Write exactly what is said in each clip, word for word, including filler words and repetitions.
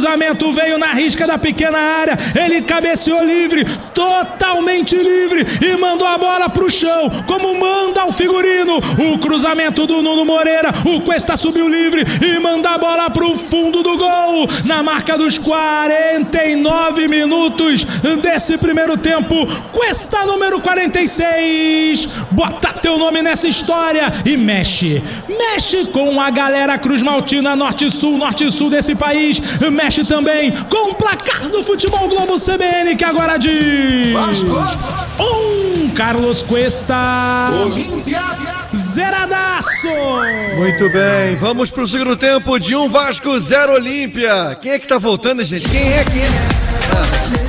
cruzamento veio na risca da pequena área, ele cabeceou livre, totalmente livre, e mandou a bola pro chão, como manda o figurino. O cruzamento do Nuno Moreira, o Cuesta subiu livre e manda a bola pro fundo do gol, na marca dos quarenta e nove minutos desse primeiro tempo. Cuesta número quarenta e seis, bota teu nome nessa história e mexe, mexe com a galera Cruz Maltina, norte-sul, norte-sul desse país, mexe também com o placar do Futebol Globo C B N, que agora diz um Carlos Cuesta, Olímpia, zeradaço. Muito bem, vamos pro segundo tempo de um Vasco, zero Olímpia. Quem é que tá voltando, gente? Quem é? Quem é? Ah.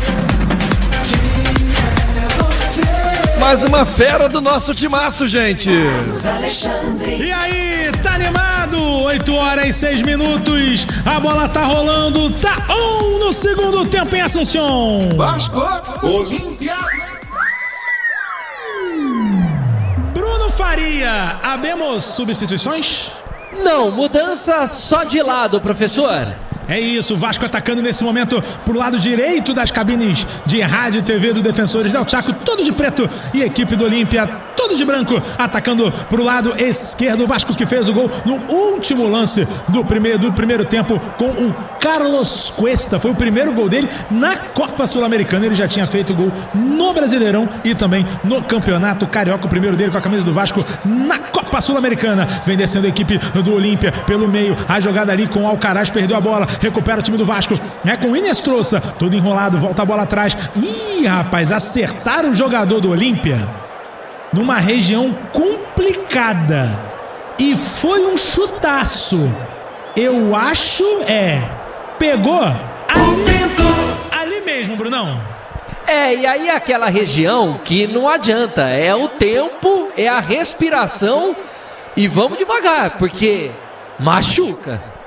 Mais uma fera do nosso timaço, gente. E aí, tá animado? oito horas e seis minutos. A bola tá rolando. Tá um no segundo tempo em Assunção. Vasco, Olímpia. Bruno Faria, habemos substituições? Não, mudança só de lado, professor. É isso, o Vasco atacando nesse momento pro lado direito das cabines de rádio e T V do Defensores del Chaco, todo de preto, e equipe do Olímpia, todo de branco, atacando pro lado esquerdo. O Vasco que fez o gol no último lance do primeiro, do primeiro tempo com o Carlos Cuesta. Foi o primeiro gol dele na Copa Sul-Americana. Ele já tinha feito gol no Brasileirão e também no Campeonato Carioca. O primeiro dele com a camisa do Vasco na Copa Sul-Americana. Vem descendo a equipe do Olímpia pelo meio. A jogada ali com o Alcaraz, perdeu a bola. Recupera o time do Vasco, é com o Inestrosa, todo enrolado, volta a bola atrás. Ih, rapaz, acertaram o jogador do Olímpia numa região complicada e foi um chutaço. Eu acho, é, pegou ali, ali mesmo, Brunão. É, e aí aquela região que não adianta, é o tempo, é a respiração e vamos devagar, porque machuca.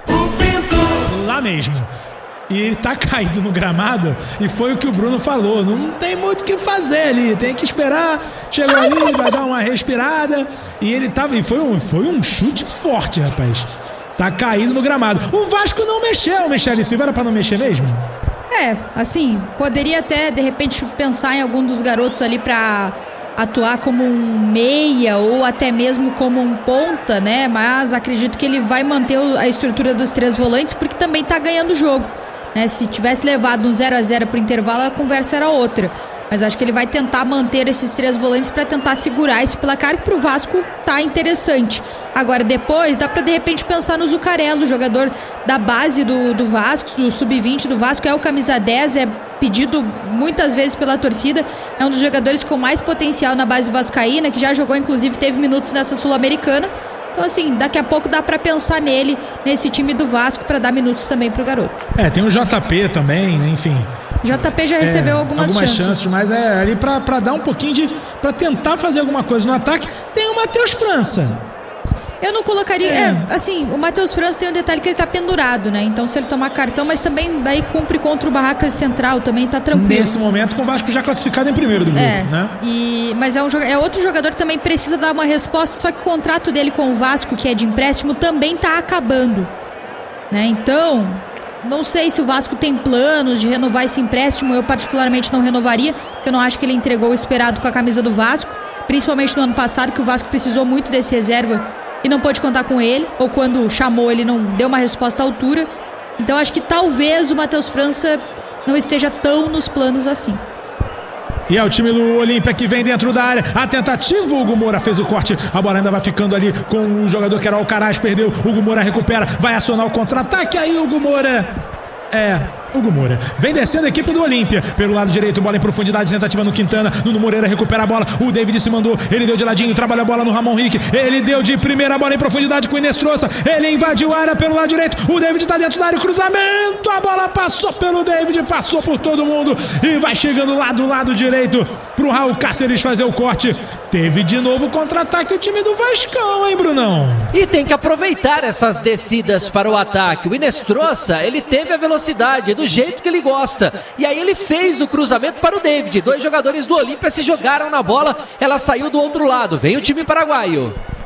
Lá mesmo. E ele tá caído no gramado, e foi o que o Bruno falou, não tem muito o que fazer ali, tem que esperar, chegou ali, vai dar uma respirada, e ele tava, e foi um, foi um chute forte, rapaz, tá caído no gramado. O Vasco não mexeu, Michele Silva, era pra não mexer mesmo? É, assim, poderia até de repente pensar em algum dos garotos ali pra atuar como um meia ou até mesmo como um ponta, né? Mas acredito que ele vai manter a estrutura dos três volantes porque também tá ganhando o jogo, né? Se tivesse levado um zero a zero pro intervalo, a conversa era outra. Mas acho que ele vai tentar manter esses três volantes para tentar segurar esse placar, que pro Vasco tá interessante. Agora depois dá para de repente pensar no Zucarello, jogador da base do, do Vasco, do sub vinte do Vasco, é o camisa dez, é pedido muitas vezes pela torcida, é um dos jogadores com mais potencial na base vascaína, que já jogou, inclusive teve minutos nessa Sul-Americana. Então assim, daqui a pouco dá pra pensar nele, nesse time do Vasco, pra dar minutos também pro garoto. É, tem o J P também, né? Enfim. J P já recebeu é, algumas, algumas chances. chances, mas é ali pra, pra dar um pouquinho de... pra tentar fazer alguma coisa no ataque. Tem o Matheus França. Eu não colocaria... É. É, assim, o Matheus França tem um detalhe que ele tá pendurado, né? Então se ele tomar cartão, mas também aí cumpre contra o Barracas Central, também tá tranquilo. Nesse momento, com o Vasco já classificado em primeiro do grupo, é, né? E, mas é, um, é outro jogador que também precisa dar uma resposta, só que o contrato dele com o Vasco, que é de empréstimo, também tá acabando, né? Então, não sei se o Vasco tem planos de renovar esse empréstimo. Eu particularmente não renovaria, porque eu não acho que ele entregou o esperado com a camisa do Vasco, principalmente no ano passado, que o Vasco precisou muito desse reserva e não pôde contar com ele, ou quando chamou ele não deu uma resposta à altura. Então acho que talvez o Matheus França não esteja tão nos planos assim. E é o time do Olímpia que vem dentro da área. A tentativa, o Hugo Moura fez o corte. A bola ainda vai ficando ali com o jogador que era o Alcaraz, perdeu. O Hugo Moura recupera, vai acionar o contra-ataque. Aí o Hugo Moura... É, Hugo Moura. Vem descendo a equipe do Olímpia. Pelo lado direito, bola em profundidade, tentativa no Quintana. Nuno Moreira recupera a bola. O David se mandou. Ele deu de ladinho, trabalha a bola no Ramon Henrique. Ele deu de primeira bola em profundidade com o Inestrosa. Ele invadiu a área pelo lado direito. O David tá dentro da área. Cruzamento. A bola passou pelo David, passou por todo mundo e vai chegando lá do lado direito pro Raul Cáceres fazer o corte. Teve de novo contra-ataque o time do Vascão, hein, Brunão? E tem que aproveitar essas descidas para o ataque. O Inestrosa, ele teve a velocidade do jeito que ele gosta. E aí ele fez o cruzamento para o David. Dois jogadores do Olímpia se jogaram na bola. Ela saiu do outro lado. Vem o time paraguaio.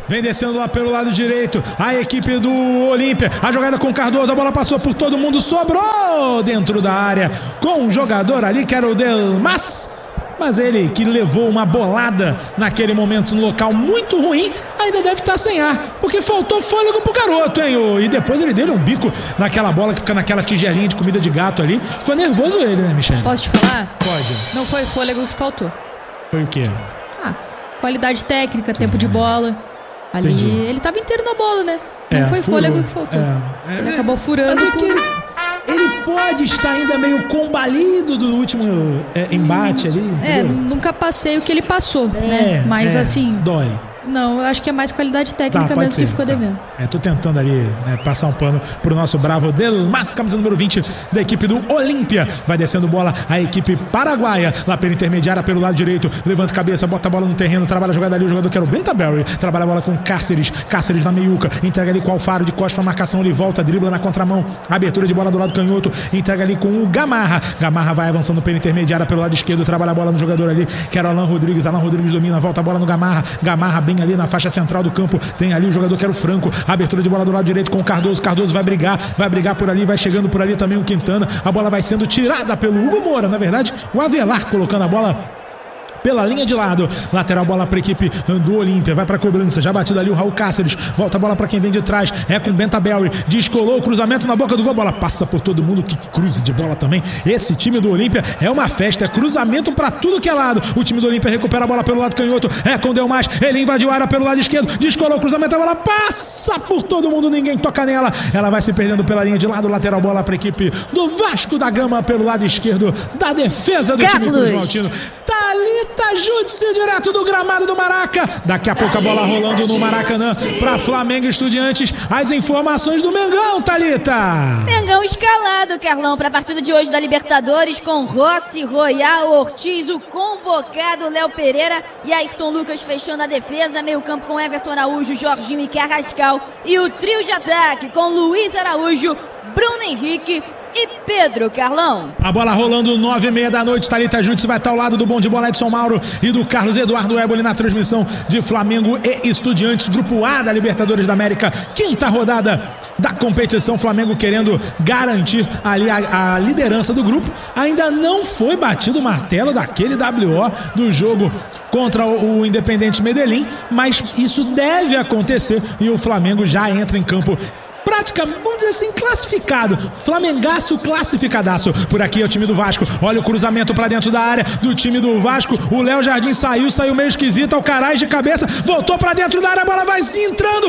Vem descendo lá pelo lado direito a equipe do Olímpia. A jogada com o Cardoso, a bola passou por todo mundo, sobrou dentro da área com um jogador ali que era o Delmas. Mas ele que levou uma bolada naquele momento no local muito ruim, ainda deve estar sem ar, porque faltou fôlego pro garoto, hein? E depois ele deu um bico naquela bola que fica naquela tigelinha de comida de gato ali. Ficou nervoso ele, né, Michele? Posso te falar? Pode. Não foi fôlego que faltou. Foi o quê? Ah, qualidade técnica, tempo de bola. Ali, Entendi. ele tava inteiro na bola, né? Não É, foi furou. fôlego que faltou. É. Ele É, acabou furando. Mas é que ele, ele pode estar ainda meio combalido do último é, embate ali. É, entendeu? nunca passei o que ele passou, É, né? Mas é, assim, dói. não, eu acho que é mais qualidade técnica Tá, mesmo pode que ser, ficou tá. devendo. É, tô tentando ali, né, passar um pano pro nosso bravo Delmas, camisa número vinte da equipe do Olímpia. Vai descendo bola a equipe paraguaia, lá pela intermediária, pelo lado direito, levanta a cabeça, bota a bola no terreno, trabalha a jogada ali, o jogador que era o Bentaberry, trabalha a bola com Cáceres, Cáceres na meiuca, entrega ali com o Alfaro de costas pra marcação, ele volta, dribla na contramão, abertura de bola do lado canhoto, entrega ali com o Gamarra, Gamarra vai avançando pela intermediária, pelo lado esquerdo, trabalha a bola no jogador ali, que era o Alan Rodrigues, Alan Rodrigues domina, volta a bola no Gamarra, Gamarra bem ali na faixa central do campo, tem ali o jogador que era o Franco, abertura de bola do lado direito com o Cardoso, Cardoso vai brigar, vai brigar por ali, vai chegando por ali também o Quintana, a bola vai sendo tirada pelo Hugo Moura, na verdade o Avelar colocando a bola pela linha de lado, lateral bola para a equipe do Olímpia, vai para cobrança, já batido ali o Raul Cáceres, volta a bola para quem vem de trás, é com Bentaberry, descolou o cruzamento na boca do gol, bola passa por todo mundo, que cruze de bola também, esse time do Olímpia é uma festa, é cruzamento para tudo que é lado, o time do Olímpia recupera a bola pelo lado canhoto, é com Delmas, ele invadiu a área pelo lado esquerdo, descolou o cruzamento, a bola passa por todo mundo, ninguém toca nela, ela vai se perdendo pela linha de lado, lateral bola para a equipe do Vasco da Gama pelo lado esquerdo da defesa do time do João Altino. Thalita Júdice, direto do gramado do Maraca. Daqui a pouco a bola rolando no Maracanã para Flamengo e Estudiantes. As informações do Mengão, Thalita. Mengão escalado, Carlão, para a partida de hoje da Libertadores com Rossi, Royal, Ortiz, o convocado Léo Pereira e Ayrton Lucas fechando a defesa. Meio campo com Everton Araújo, Jorginho e Carrascal. E o trio de ataque com Luiz Araújo, Bruno Henrique e Pedro, Carlão. A bola rolando nove e meia da noite. Thalita Júdice vai estar ao lado do bom de bola Edson Mauro e do Carlos Eduardo Éboli na transmissão de Flamengo e Estudiantes, grupo A da Libertadores da América, quinta rodada da competição. Flamengo querendo garantir ali a, a liderança do grupo. Ainda não foi batido o martelo daquele W O do jogo contra o, o Independente Medellín, mas isso deve acontecer e o Flamengo já entra em campo praticamente, vamos dizer assim, classificado. Flamengaço classificadaço. Por aqui é o time do Vasco. Olha o cruzamento pra dentro da área do time do Vasco. O Léo Jardim saiu, saiu meio esquisito. Ao caralho de cabeça. Voltou pra dentro da área. A bola vai entrando.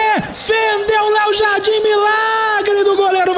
Defendeu o Léo Jardim. Milagre do goleiro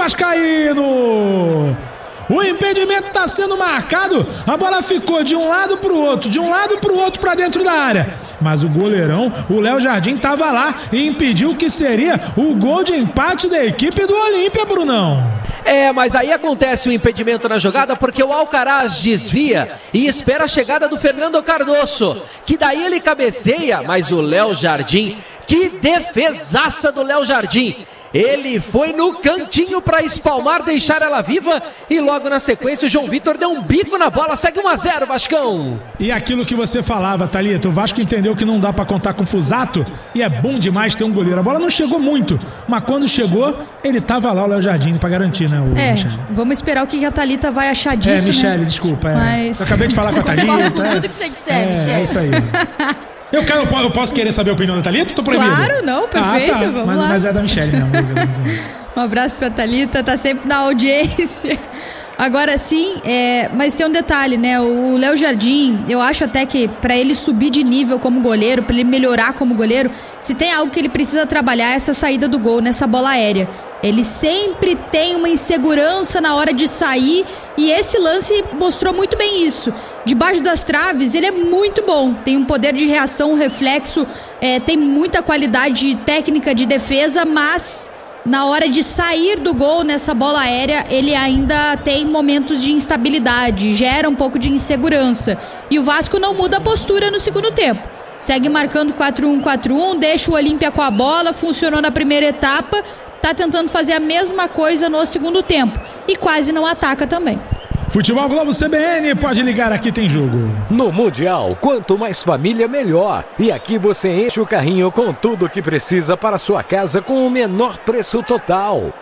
vascaíno. O impedimento está sendo marcado. A bola ficou de um lado para o outro, de um lado para o outro para dentro da área. Mas o goleirão, o Léo Jardim, estava lá e impediu que seria o gol de empate da equipe do Olímpia, Brunão. É, mas aí acontece o impedimento na jogada porque o Alcaraz desvia e espera a chegada do Fernando Cardoso, que daí ele cabeceia, mas o Léo Jardim, que defesaça do Léo Jardim. Ele foi no cantinho para espalmar, deixar ela viva e logo na sequência o João Vitor deu um bico na bola, segue um a zero, Vascão. E aquilo que você falava, Thalita, o Vasco entendeu que não dá para contar com o Fusato e é bom demais ter um goleiro. A bola não chegou muito, mas quando chegou, ele tava lá, o Léo Jardim, para garantir, né, o É, Michele. vamos esperar o que a Thalita vai achar disso, É, Michele, né? desculpa. É. Mas... Eu acabei de falar com a Thalita. Concordo com tudo que você disser, é, Michele. é isso aí. Eu, quero, eu posso querer saber a opinião da Thalita? Tô proibido. Claro, não, perfeito, ah, tá. vamos mas, lá. mas é da Michele mesmo. Um abraço pra Thalita, tá sempre na audiência. Agora sim, é, mas tem um detalhe, né? O Léo Jardim, eu acho até que pra ele subir de nível como goleiro, pra ele melhorar como goleiro, se tem algo que ele precisa trabalhar é essa saída do gol, nessa bola aérea. Ele sempre tem uma insegurança na hora de sair e esse lance mostrou muito bem isso. Debaixo das traves, ele é muito bom. Tem um poder de reação, um reflexo, é, tem muita qualidade técnica de defesa, mas na hora de sair do gol nessa bola aérea, ele ainda tem momentos de instabilidade, gera um pouco de insegurança. E o Vasco não muda a postura no segundo tempo. Segue marcando quatro um quatro um, deixa o Olímpia com a bola, funcionou na primeira etapa, tá tentando fazer a mesma coisa no segundo tempo. E quase não ataca também. Futebol Globo C B N, pode ligar, aqui tem jogo. No Mundial, quanto mais família, melhor. E aqui você enche o carrinho com tudo o que precisa para sua casa com o menor preço total.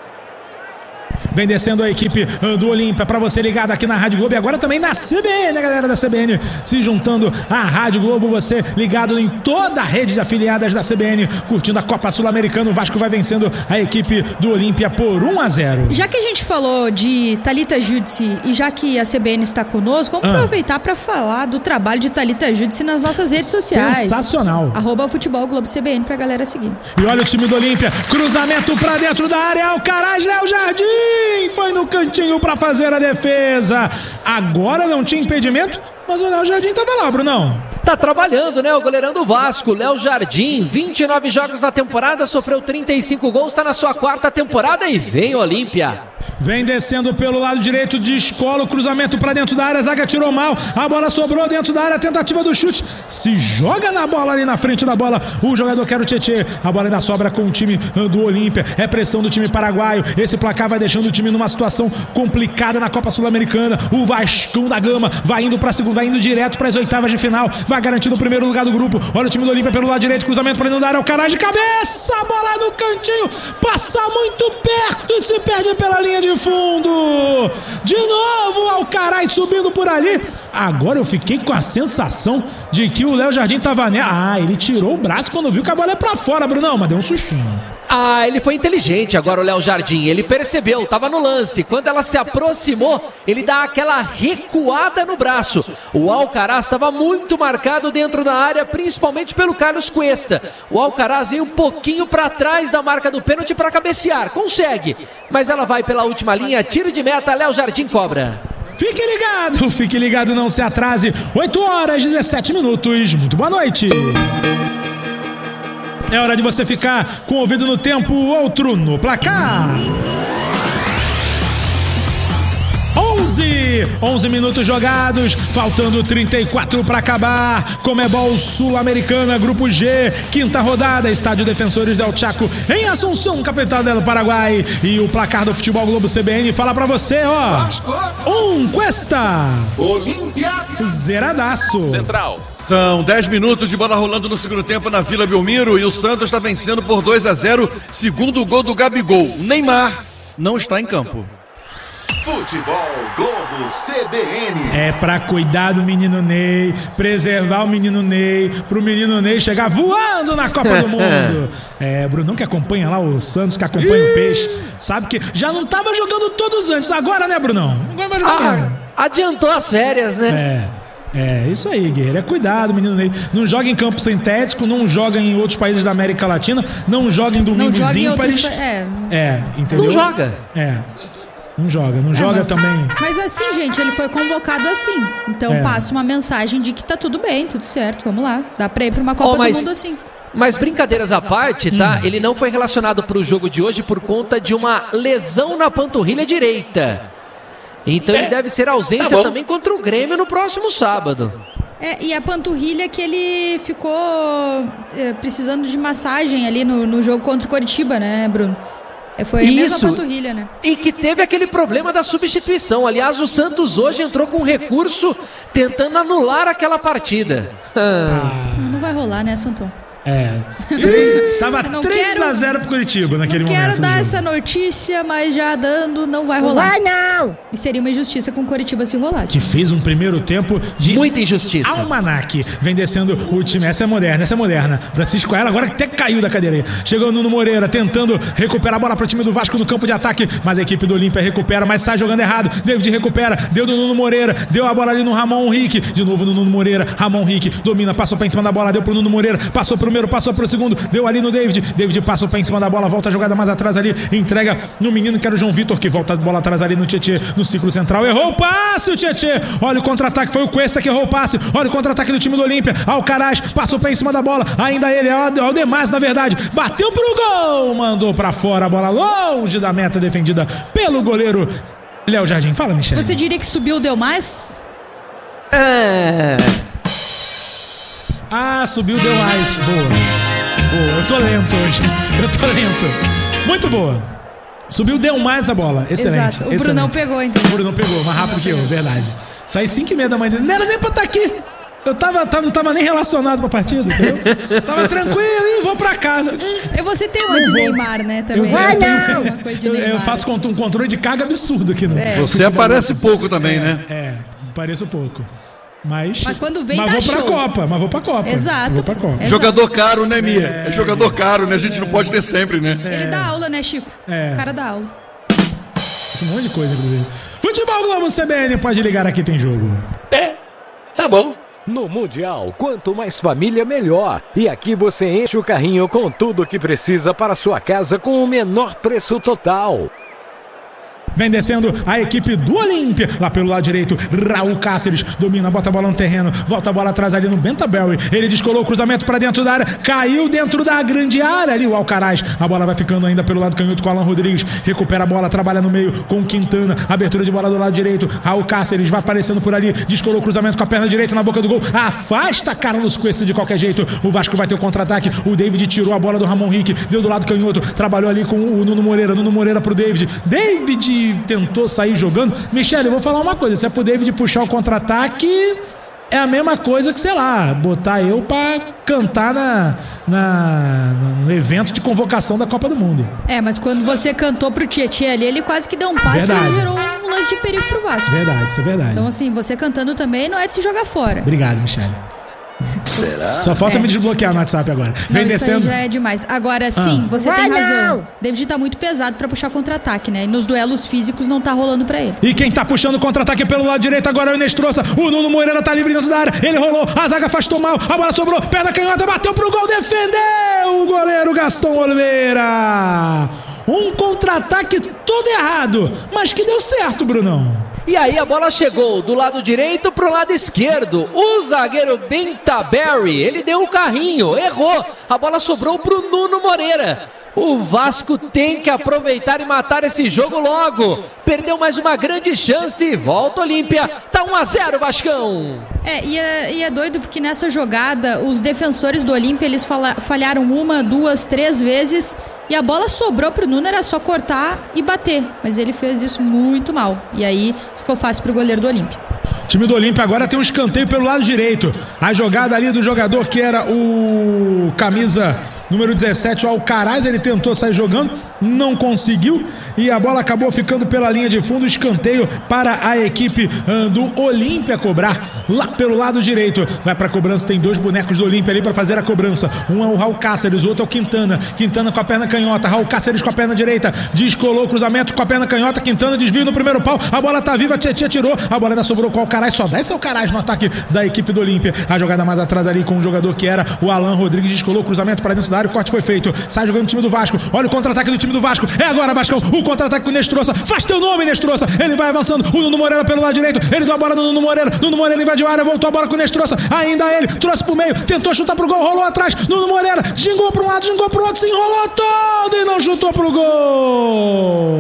Vem descendo a equipe do Olímpia para você ligado aqui na Rádio Globo e agora também na C B N, a galera da C B N se juntando à Rádio Globo, você ligado em toda a rede de afiliadas da C B N, curtindo a Copa Sul-Americana. O Vasco vai vencendo a equipe do Olímpia por um a zero. Já que a gente falou de Thalita Giudice e já que a C B N está conosco, vamos ah. aproveitar para falar do trabalho de Thalita Giudice nas nossas redes sociais. Sensacional. Arroba Futebol Globo C B N pra galera seguir. E olha o time do Olímpia, cruzamento para dentro da área, Alcaraz, Léo Jardim foi no cantinho para fazer a defesa. Agora não tinha impedimento, mas o Léo Jardim tava lá, Brunão. Tá trabalhando, né? O goleirão do Vasco, Léo Jardim, vinte e nove jogos na temporada, sofreu trinta e cinco gols, tá na sua quarta temporada e vem Olímpia. Vem descendo pelo lado direito, descola o cruzamento para dentro da área, a zaga tirou mal, a bola sobrou dentro da área, tentativa do chute, se joga na bola ali na frente da bola, o jogador quer o Tietê, a bola ainda sobra com o time do Olímpia, é pressão do time paraguaio, esse placar vai deixando o time numa situação complicada na Copa Sul-Americana, o Vascão da Gama vai indo para segunda, vai indo direto para as oitavas de final, vai garantindo o primeiro lugar do grupo, olha o time do Olímpia pelo lado direito, cruzamento para dentro da área, o Alcaraz de cabeça, a bola no cantinho, passa muito perto e se perde pela linha de fundo. De novo o Alcaraz subindo por ali. Agora eu fiquei com a sensação de que o Léo Jardim tava nela. Ah, ele tirou o braço quando viu que a bola é pra fora, Brunão, mas deu um sustinho. Ah, ele foi inteligente agora, o Léo Jardim. Ele percebeu, tava no lance. Quando ela se aproximou, ele dá aquela recuada no braço. O Alcaraz estava muito marcado dentro da área, principalmente pelo Carlos Cuesta. O Alcaraz veio um pouquinho para trás da marca do pênalti para cabecear. Consegue, mas ela vai pela última linha. Tiro de meta, Léo Jardim cobra. Fique ligado, fique ligado, não se atrase. oito horas e dezessete minutos. Muito boa noite. É hora de você ficar com o ouvido no tempo, outro no placar. onze, onze minutos jogados, faltando trinta e quatro para acabar. Comebol Sul-Americana, Grupo G, quinta rodada, Estádio Defensores del Chaco, em Assunção, capital do Paraguai. E o placar do Futebol Globo C B N fala pra você, ó. Um Cuesta. Olímpia. Zeradaço. Central. São dez minutos de bola rolando no segundo tempo na Vila Belmiro e o Santos está vencendo por dois a zero, segundo gol do Gabigol. Neymar não está em campo. Futebol Globo C B N. É pra cuidar do menino Ney, preservar o menino Ney, pro menino Ney chegar voando na Copa do Mundo. É, Brunão que acompanha lá o Santos, que acompanha Ih. o Peixe, sabe que já não tava jogando todos antes, agora, né, Brunão? Agora vai jogar. Ah, adiantou as férias, né? É. É, isso aí, guerreiro. É cuidado, menino Ney. Não joga em campo sintético, não joga em outros países da América Latina, não joga em domingos não joga ímpares. Em outros... é. é, entendeu? Não joga. É. Não joga, não é, joga mas, também. Mas assim, gente, ele foi convocado assim. Então é. passa uma mensagem de que tá tudo bem, tudo certo, vamos lá. Dá pra ir pra uma Copa oh, mas, do Mundo assim. Mas brincadeiras à parte, tá? Hum. Ele não foi relacionado pro jogo de hoje por conta de uma lesão na panturrilha direita. Então é. ele deve ser ausência tá também contra o Grêmio no próximo sábado. É, e a panturrilha que ele ficou é, precisando de massagem ali no, no jogo contra o Coritiba, né, Bruno? Foi a Isso. mesma panturrilha, né? E que teve aquele problema da substituição. Aliás, o Santos hoje entrou com recurso tentando anular aquela partida. Ah. Não vai rolar, né, Santão? É. Tava três a zero pro Curitiba naquele não momento. Quero dar essa notícia, mas já dando, não vai rolar. Vai não! E seria uma injustiça com o Curitiba se rolasse. Que fez um primeiro tempo de muita injustiça. Almanac. Vem descendo o time. Essa é moderna, essa é moderna. Francisco Aela agora até caiu da cadeira aí. Chegou o Nuno Moreira tentando recuperar a bola pro time do Vasco no campo de ataque, mas a equipe do Olímpia recupera, mas sai jogando errado. David recupera, deu do Nuno Moreira, deu a bola ali no Ramon Henrique. De novo no Nuno Moreira. Ramon Henrique domina, passou pra em cima da bola, deu pro Nuno Moreira, passou pro primeiro, passou pro segundo, deu ali no David. David passou pra em cima da bola, volta a jogada mais atrás ali, entrega no menino que era o João Vitor, que volta a bola atrás ali no Tietê, no ciclo central. Errou o passe, o Tietê. Olha o contra-ataque, foi o Cuesta que errou o passe. Olha o contra-ataque do time do Olímpia. Alcaraz passou pra em cima da bola, ainda ele, é o Demais, na verdade, bateu pro gol, mandou pra fora a bola longe da meta, defendida pelo goleiro Léo Jardim. Fala, Michel. Você diria que subiu o Delmais? É. Ah, subiu o Delmais. Boa. Boa, eu tô lento hoje. Eu tô lento. Muito boa. Subiu, deu mais a bola. Excelente. Exato. O excelente. Brunão pegou, então. O Brunão pegou, mais rápido que eu, verdade. Saí cinco e meia da manhã. Não era nem pra estar aqui. Eu tava, tava, não tava nem relacionado pra partida, entendeu? Tava tranquilo e vou pra casa. E você tem uma de Neymar, né? Também. Eu, eu, tenho, uma coisa de eu, Neymar, eu faço assim. um controle de carga absurdo aqui no. É. Você aparece pouco também, é, né? É, pareço pouco. Mas, Mas quando vem, mas dá vou pra show. Copa, mas vou pra Copa. Exato. Vou pra Copa. Exato. Jogador caro, né, Mia? É, jogador caro, né? A gente não pode ter sempre, né? Ele dá aula, né, Chico? É. O cara dá aula. Esse monte de coisa, inclusive. Futebol Globo C B N, pode ligar aqui, tem jogo. É, tá bom. No Mundial, quanto mais família, melhor. E aqui você enche o carrinho com tudo o que precisa para sua casa com o menor preço total. Vem descendo a equipe do Olímpia. Lá pelo lado direito, Raul Cáceres domina, bota a bola no terreno, volta a bola atrás ali no Bentaberry. Ele descolou o cruzamento para dentro da área, caiu dentro da grande área ali o Alcaraz. A bola vai ficando ainda pelo lado canhoto com o Alan Rodrigues. Recupera a bola, trabalha no meio com o Quintana. Abertura de bola do lado direito. Raul Cáceres vai aparecendo por ali, descolou o cruzamento com a perna direita na boca do gol. Afasta Carlos Cuesta de qualquer jeito. O Vasco vai ter o contra-ataque. O David tirou a bola do Ramon Henrique, deu do lado canhoto, trabalhou ali com o Nuno Moreira. Nuno Moreira pro David. David tentou sair jogando. Michele, eu vou falar uma coisa. Se é pro David puxar o contra-ataque, é a mesma coisa que, sei lá, botar eu pra cantar na, na, no evento de convocação da Copa do Mundo. É, mas quando você cantou pro Tietê ali, ele quase que deu um passe Verdade. e gerou um lance de perigo pro Vasco. Verdade, isso é verdade. Então, assim, você cantando também não é de se jogar fora. Obrigado, Michele. Será? Só falta É. me desbloquear no WhatsApp agora. Vem Não, isso aí descendo. já é demais. Agora, sim, Ah. você tem razão. David tá muito pesado pra puxar contra-ataque, né? E nos duelos físicos não tá rolando pra ele. E quem tá puxando o contra-ataque pelo lado direito agora é o Inestrosa. O Nuno Moreira tá livre dentro da área. Ele rolou, a zaga afastou mal. A bola sobrou, perna canhota, bateu pro gol, defendeu o goleiro Gaston Oliveira. Um contra-ataque todo errado, mas que deu certo, Brunão. E aí a bola chegou do lado direito pro lado esquerdo. O zagueiro Bentaberry, ele deu o carrinho, errou. A bola sobrou pro Nuno Moreira. O Vasco tem que aproveitar e matar esse jogo logo. Perdeu mais uma grande chance. Volta Olímpia. Tá um a zero, Vascão. É, e é, e é doido porque nessa jogada os defensores do Olímpia eles fala, falharam uma, duas, três vezes e a bola sobrou pro Nuno, era só cortar e bater. Mas ele fez isso muito mal. E aí ficou fácil pro goleiro do Olímpia. O time do Olímpia agora tem um escanteio pelo lado direito. A jogada ali do jogador que era o camisa número dezessete, o Alcaraz, ele tentou sair jogando, não conseguiu e a bola acabou ficando pela linha de fundo. Escanteio para a equipe uh, do Olímpia cobrar lá pelo lado direito. Vai para a cobrança, tem dois bonecos do Olímpia ali para fazer a cobrança. Um é o Raul Cáceres, o outro é o Quintana. Quintana com a perna canhota, Raul Cáceres com a perna direita, descolou o cruzamento com a perna canhota. Quintana desvia no primeiro pau, a bola tá viva, Tietê tirou, a bola ainda sobrou com o Alcaraz, só dá esse Alcaraz no ataque da equipe do Olímpia. A jogada mais atrás ali com o jogador que era o Alan Rodrigues, descolou o cruzamento para dentro da área, o corte foi feito, sai jogando o time do Vasco. Olha o contra-ataque do time do Vasco, é agora, Vascão, o contra-ataque com o Nestroça, faz teu nome, Nestroça, ele vai avançando, o Nuno Moreira pelo lado direito, ele deu a bola no Nuno Moreira, Nuno Moreira invadiu a área, voltou a bola com o Nestroça, ainda ele, trouxe pro meio, tentou chutar pro gol, rolou atrás, Nuno Moreira, gingou pro um lado, gingou pro outro, se enrolou todo e não chutou pro gol.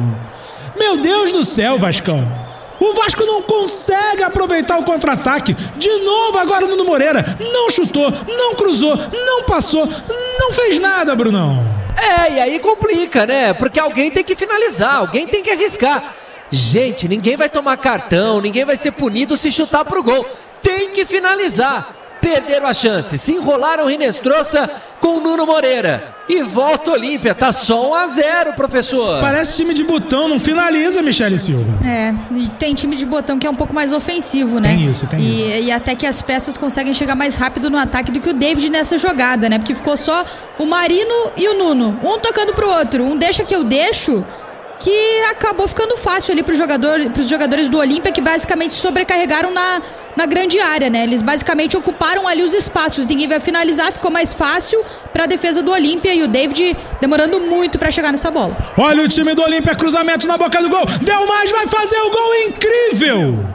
Meu Deus do céu, Vascão. O Vasco não consegue aproveitar o contra-ataque. De novo agora o Nuno Moreira. Não chutou, não cruzou, não passou, não fez nada, Brunão. É, e aí complica, né? Porque alguém tem que finalizar, alguém tem que arriscar. Gente, ninguém vai tomar cartão, ninguém vai ser punido se chutar pro gol. Tem que finalizar. Perderam a chance, se enrolaram Rinestroça com o Nuno Moreira. E volta Olímpia, tá só um a zero, professor. Parece time de botão, não finaliza, Michele Silva. É, e tem time de botão que é um pouco mais ofensivo, né? Tem isso, tem e, isso. E até que as peças conseguem chegar mais rápido no ataque do que o David nessa jogada, né? Porque ficou só o Marino e o Nuno, um tocando pro outro, um deixa que eu deixo, que acabou ficando fácil ali pro jogador, pros jogadores do Olímpia, que basicamente se sobrecarregaram na, na grande área, né? Eles basicamente ocuparam ali os espaços, ninguém vai finalizar, ficou mais fácil pra defesa do Olímpia e o David demorando muito pra chegar nessa bola. Olha o time do Olímpia, cruzamento na boca do gol, deu mais, vai fazer o gol, incrível!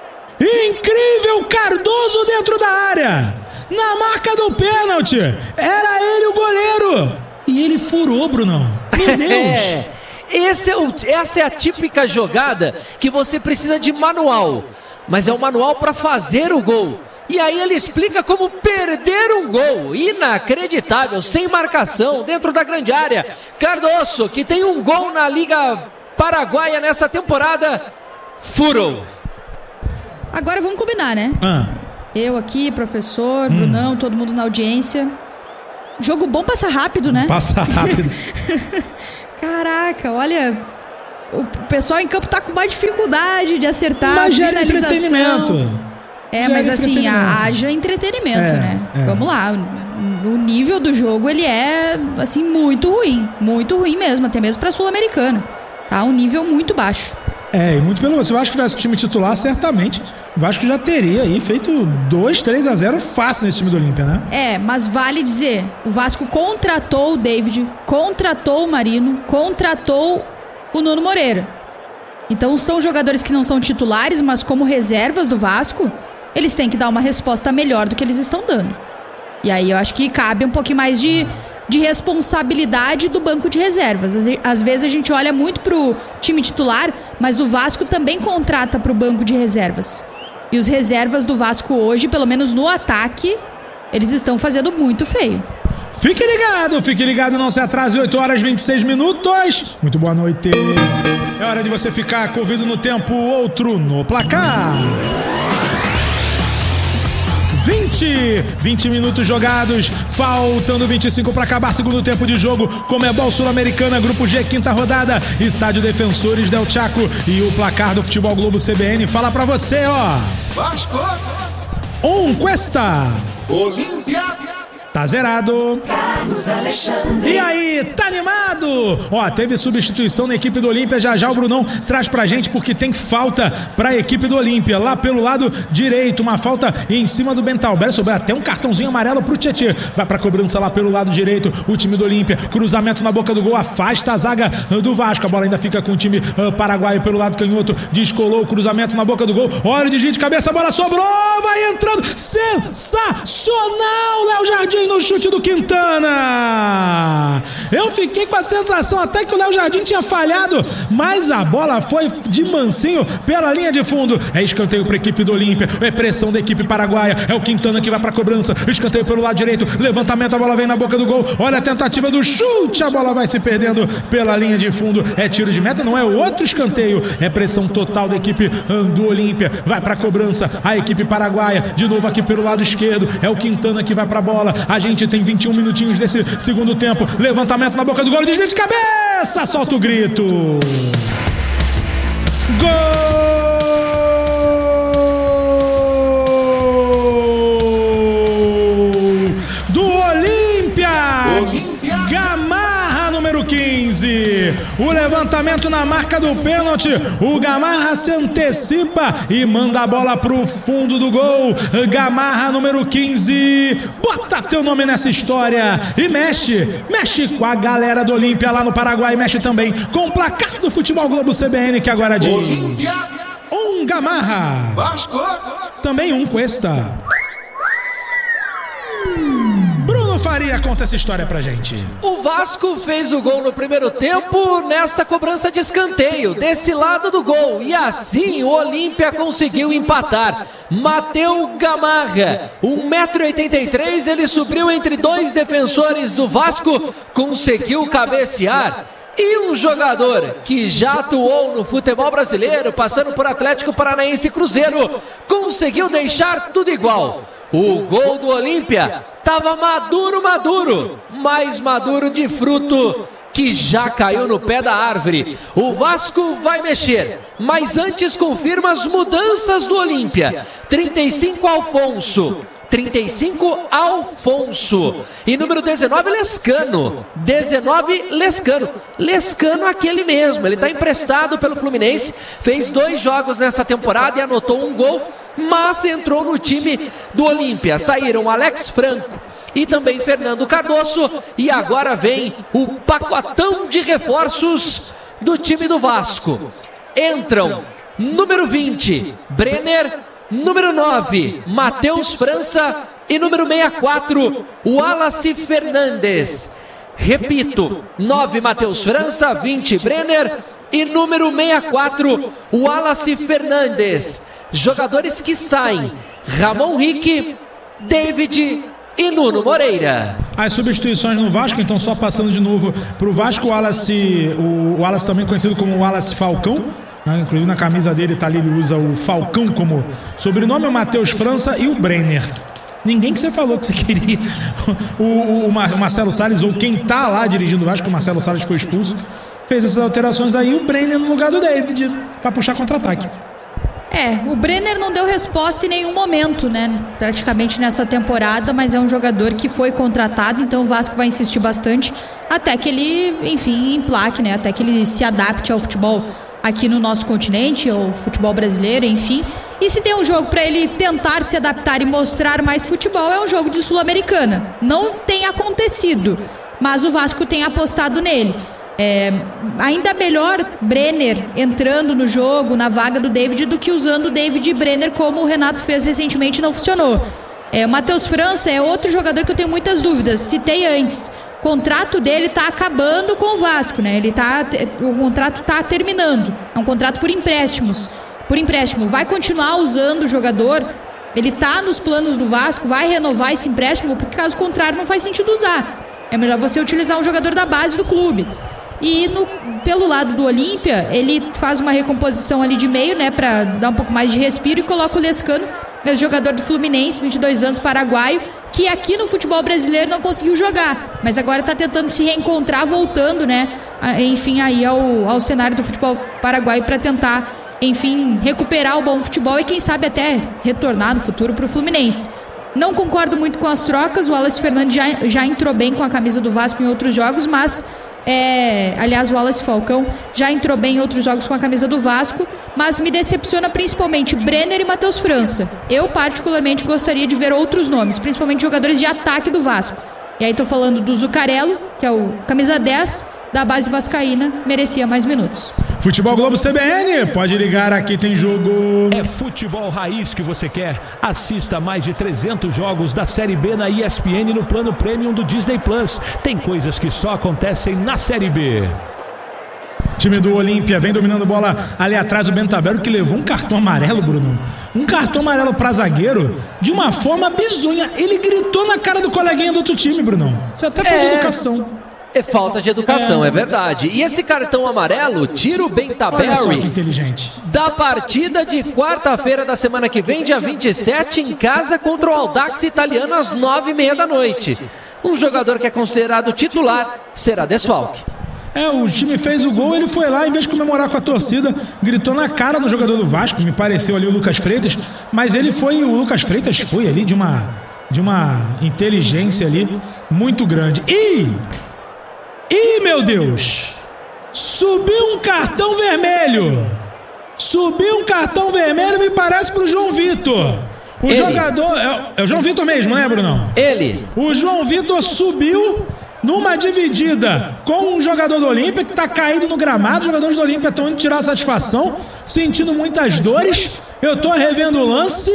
Incrível, Cardoso dentro da área, na marca do pênalti, era ele o goleiro, e ele furou, Brunão, meu Deus! É. Esse é o, essa é a típica jogada que você precisa de manual. Mas é o manual para fazer o gol. E aí ele explica como perder um gol inacreditável, sem marcação, dentro da grande área. Cardoso, que tem um gol na Liga Paraguaia nessa temporada, furou. Agora vamos combinar, né? Ah. Eu aqui, professor, Hum. Brunão, todo mundo na audiência. Jogo bom passa rápido, né? Passa rápido. Caraca, olha, o pessoal em campo tá com mais dificuldade de acertar Mas a gera finalização. entretenimento. É, Gera mas assim, entretenimento. a- haja entretenimento, É, né? é. Vamos lá, o, o nível do jogo, ele é, assim, muito ruim. Muito ruim mesmo, até mesmo pra Sul-Americana. Tá? Um nível muito baixo. É, e muito pelo... Se o Vasco tivesse time titular, certamente o Vasco já teria aí feito dois, três a zero fácil nesse time do Olímpia, né? É, mas vale dizer, o Vasco contratou o David, contratou o Marino, contratou o Nuno Moreira. Então são jogadores que não são titulares, mas como reservas do Vasco, eles têm que dar uma resposta melhor do que eles estão dando. E aí eu acho que cabe um pouquinho mais de, de responsabilidade do banco de reservas. Às, às vezes a gente olha muito pro time titular, mas o Vasco também contrata pro banco de reservas. E os reservas do Vasco hoje, pelo menos no ataque, eles estão fazendo muito feio. Fique ligado, fique ligado, não se atrase, oito horas e vinte e seis minutos. Muito boa noite. É hora de você ficar com o ouvido no tempo, outro no placar. vinte, vinte minutos jogados, faltando vinte e cinco para acabar segundo tempo de jogo. Comebol Sul-Americana, Grupo G, quinta rodada, Estádio Defensores del Chaco e o placar do Futebol Globo C B N. Fala pra você, ó. Vasco, Um Cuesta. Olímpia, Tá zerado. E aí, tá animado? Ó, teve substituição na equipe do Olímpia. Já já o Brunão traz pra gente, porque tem falta pra equipe do Olímpia. Lá pelo lado direito, uma falta em cima do Bentalber. Sobrou até um cartãozinho amarelo pro Tietê. Vai pra cobrança lá pelo lado direito, o time do Olímpia. Cruzamento na boca do gol, afasta a zaga do Vasco. A bola ainda fica com o time uh, paraguaio pelo lado canhoto. Descolou o cruzamento na boca do gol. Olha o desvio de cabeça, a bola sobrou. Vai entrando. Sensacional, Léo Jardim no chute do Quintana. Eu fiquei com a sensação até que o Léo Jardim tinha falhado, mas a bola foi de mansinho pela linha de fundo. É escanteio para a equipe do Olímpia, é pressão da equipe paraguaia, é o Quintana que vai para a cobrança, escanteio pelo lado direito, levantamento, a bola vem na boca do gol, olha a tentativa do chute, a bola vai se perdendo pela linha de fundo, é tiro de meta, não é outro escanteio, é pressão total da equipe do Olímpia, vai para a cobrança, a equipe paraguaia, de novo aqui pelo lado esquerdo, é o Quintana que vai para a bola, a gente tem vinte e um minutinhos desse segundo tempo, levantamento na boca do gol, desvio de cabeça, solta o grito. Gol do Olímpia! Olímpia! Gamarra, número quinze. O levantamento na marca do pênalti. O Gamarra se antecipa e manda a bola pro fundo do gol. Gamarra, número quinze. Bota teu nome nessa história e mexe. Mexe com a galera do Olímpia lá no Paraguai. Mexe também com o placar do Futebol Globo C B N, que agora diz: Olímpia, um Gamarra. Vasco, Também um Cuesta. Bruno Faria conta essa história pra gente. O Vasco fez o gol no primeiro tempo nessa cobrança de escanteio, desse lado do gol. E assim o Olímpia conseguiu empatar. Mateu Gamarra, um metro e oitenta e três, ele subiu entre dois defensores do Vasco, conseguiu cabecear. E um jogador que já atuou no futebol brasileiro, passando por Atlético Paranaense e Cruzeiro, conseguiu deixar tudo igual. O gol do Olímpia estava maduro, maduro, mais maduro de fruto que já caiu no pé da árvore. O Vasco vai mexer, mas antes confirma as mudanças do Olímpia. trinta e cinco, Alfonso. trinta e cinco, Alfonso. E número dezenove, Lescano. dezenove, Lescano. Lescano aquele mesmo, ele está emprestado pelo Fluminense, fez dois jogos nessa temporada e anotou um gol, mas entrou no time do Olímpia. Saíram Alex Franco e também Fernando Cardoso, e agora vem o pacotão de reforços do time do Vasco. Entram número vinte, Brenner, número nove, Matheus França e número sessenta e quatro, Wallace Fernandes. Repito, nove, Matheus França, vinte, Brenner e número sessenta e quatro, Wallace Fernandes. Jogadores que saem. Ramon Rick, David e Nuno Moreira. As substituições no Vasco, então só passando de novo pro Vasco, o Wallace, o Wallace também conhecido como Wallace Falcão, né? Inclusive na camisa dele tá ali, ele usa o Falcão como sobrenome, o Matheus França e o Brenner. Ninguém que você falou que você queria. O, o, o Marcelo Salles, ou quem tá lá dirigindo o Vasco, o Marcelo Salles foi expulso, fez essas alterações aí, o Brenner no lugar do David, pra puxar contra-ataque. É, o Brenner não deu resposta em nenhum momento, né? Praticamente nessa temporada, mas é um jogador que foi contratado, então o Vasco vai insistir bastante até que ele, enfim, emplaque, né? Até que ele se adapte ao futebol aqui no nosso continente, ao futebol brasileiro, enfim. E se tem um jogo para ele tentar se adaptar e mostrar mais futebol, é um jogo de Sul-Americana. Não tem acontecido, mas o Vasco tem apostado nele. É, ainda melhor Brenner entrando no jogo, na vaga do David, do que usando o David e Brenner como o Renato fez recentemente e não funcionou. É, o Matheus França é outro jogador que eu tenho muitas dúvidas. Citei antes, o contrato dele tá acabando com o Vasco, né? Ele tá, o contrato tá terminando. É um contrato por empréstimos. Por empréstimo, vai continuar usando o jogador? Ele tá nos planos do Vasco, vai renovar esse empréstimo, porque caso contrário não faz sentido usar. É melhor você utilizar um jogador da base do clube. E no, pelo lado do Olímpia, ele faz uma recomposição ali de meio, né, pra dar um pouco mais de respiro, e coloca o Lescano, esse jogador do Fluminense, vinte e dois anos, paraguaio, que aqui no futebol brasileiro não conseguiu jogar, mas agora tá tentando se reencontrar, voltando, né, a, enfim, aí ao, ao cenário do futebol paraguaio para tentar, enfim, recuperar o bom futebol e quem sabe até retornar no futuro pro Fluminense. Não concordo muito com as trocas, o Wallace Fernandes já, já entrou bem com a camisa do Vasco em outros jogos, mas... É, aliás, o Wallace Falcão já entrou bem em outros jogos com a camisa do Vasco, mas me decepciona principalmente Brenner e Matheus França. Eu particularmente gostaria de ver outros nomes, principalmente jogadores de ataque do Vasco. E aí tô falando do Zuccarello, que é o camisa dez da base vascaína, merecia mais minutos. Futebol Globo C B N, pode ligar, aqui tem jogo. É futebol raiz que você quer? Assista mais de trezentos jogos da Série B na E S P N no plano Premium do Disney Plus. Tem coisas que só acontecem na Série B. Time do Olímpia vem dominando bola ali atrás, o Bentavério, que levou um cartão amarelo, Bruno. Um cartão amarelo pra zagueiro de uma forma bizonha. Ele gritou na cara do coleguinha do outro time, Brunão. Você até falou de educação. É falta de educação, é. é verdade. E esse cartão amarelo tira o Bentavério da partida de quarta-feira da semana que vem, dia vinte e sete, em casa contra o Audax Italiano, às nove e meia da noite. Um jogador que é considerado titular será desfalque. É, o time fez o gol, ele foi lá, em vez de comemorar com a torcida, gritou na cara do jogador do Vasco, me pareceu ali o Lucas Freitas, mas ele foi, o Lucas Freitas foi ali de uma, de uma inteligência ali muito grande. E... Ih, meu Deus! Subiu um cartão vermelho! Subiu um cartão vermelho, me parece, pro João Vitor. O Ele. jogador... É, é o João Vitor mesmo, né, Brunão? Ele. O João Vitor subiu numa dividida com um jogador do Olímpia que tá caído no gramado. Os jogadores do Olímpia estão indo tirar satisfação, sentindo muitas dores. Eu tô revendo o lance.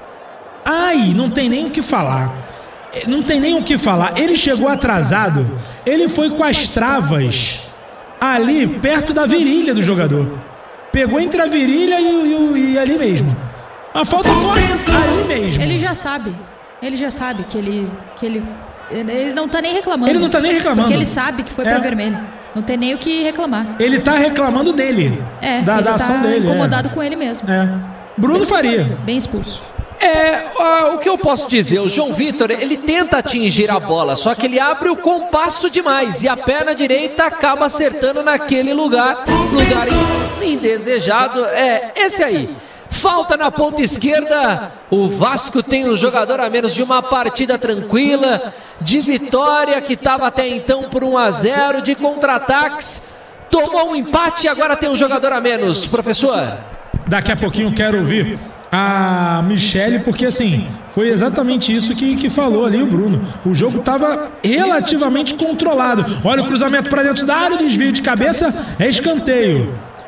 Ai, não tem nem o que falar. Não tem nem o que falar. Ele chegou atrasado. Ele foi com as travas ali perto da virilha do jogador. Pegou entre a virilha e, e, e ali mesmo. A falta foi ali mesmo. Ele já sabe. Ele já sabe que ele, que ele... Ele não tá nem reclamando. Ele não tá nem reclamando. Porque ele sabe que foi é. pra vermelho. Não tem nem o que reclamar. Ele tá reclamando dele. É, da, ele da tá ação dele. incomodado é. com ele mesmo. É. Bruno Faria. Bem expulso. É, ó, o que eu posso dizer, o João Vitor, ele tenta atingir a bola, só que ele abre o compasso demais e a perna direita acaba acertando naquele lugar, lugar indesejado, é esse aí. Falta na ponta esquerda, o Vasco tem um jogador a menos de uma partida tranquila, de vitória que estava até então por um a zero, de contra-ataques, tomou um empate e agora tem um jogador a menos, professor. Daqui a pouquinho quero ouvir a Michele, porque assim, foi exatamente isso que, que falou ali o Bruno. O jogo estava relativamente controlado. Olha o cruzamento para dentro da área, desvio de cabeça, é escanteio.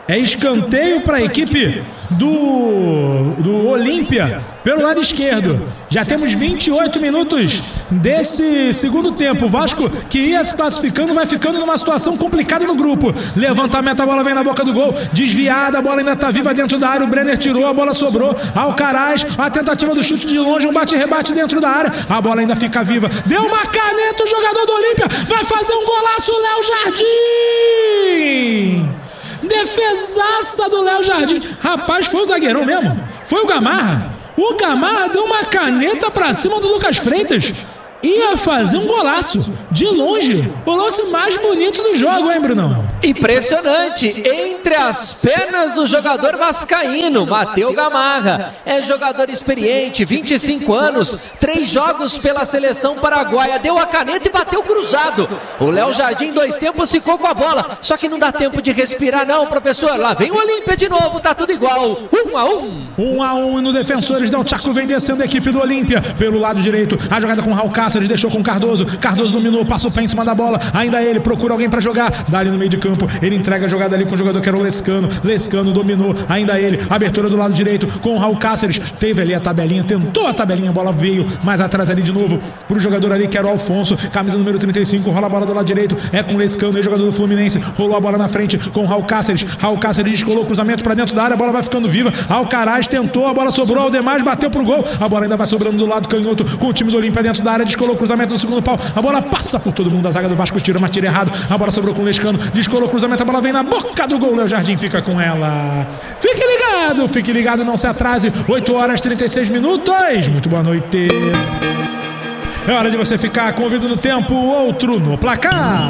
É escanteio para a equipe do, do Olímpia pelo lado esquerdo. Já temos vinte e oito minutos desse segundo tempo. O Vasco, que ia se classificando, vai ficando numa situação complicada no grupo. Levantamento, a bola vem na boca do gol. Desviada, a bola ainda está viva dentro da área. O Brenner tirou, a bola sobrou. Alcaraz, a tentativa do chute de longe, um bate-rebate dentro da área. A bola ainda fica viva. Deu uma caneta o jogador do Olímpia. Vai fazer um golaço, Léo Jardim! Defesaça do Léo Jardim. Rapaz, foi o zagueirão mesmo. Foi o Gamarra. O Gamarra deu uma caneta pra cima do Lucas Freitas. Ia fazer um golaço. De longe. O lance mais bonito do jogo, hein, Brunão? Impressionante. Entre as pernas do jogador vascaíno, Matheus Gamarra. É jogador experiente, vinte e cinco anos, três jogos pela seleção paraguaia. Deu a caneta e bateu cruzado. O Léo Jardim, dois tempos, ficou com a bola. Só que não dá tempo de respirar não, professor. Lá vem o Olímpia de novo, tá tudo igual. Um a um. Um a um e no Defensores Del Chaco vem descendo a equipe do Olímpia. Pelo lado direito, a jogada com o Raul Cáceres. Ele deixou com o Cardoso, Cardoso dominou, passou o pé em cima da bola, ainda ele procura alguém pra jogar, dá ali no meio de campo, ele entrega a jogada ali com o jogador que era o Lescano, Lescano dominou, ainda ele, abertura do lado direito com o Raul Cáceres, teve ali a tabelinha, tentou a tabelinha, a bola veio mais atrás ali de novo pro jogador ali que era o Alfonso, camisa número trinta e cinco, rola a bola do lado direito, é com o Lescano, é jogador do Fluminense, rolou a bola na frente com o Raul Cáceres, Raul Cáceres descolou o cruzamento pra dentro da área, a bola vai ficando viva, Alcaraz tentou, a bola sobrou, Aldemais bateu pro gol, a bola ainda vai sobrando do lado canhoto com o time do Olímpia dentro da área, descolou o cruzamento no segundo pau, a bola passa por todo mundo, a zaga do Vasco tira, mas tira errado, a bola sobrou com o Lescano, descolou o cruzamento, a bola vem na boca do gol, Léo Jardim fica com ela. Fique ligado, fique ligado, não se atrase, oito horas e trinta e seis minutos, muito boa noite. É hora de você ficar com o ouvido no tempo, outro no placar.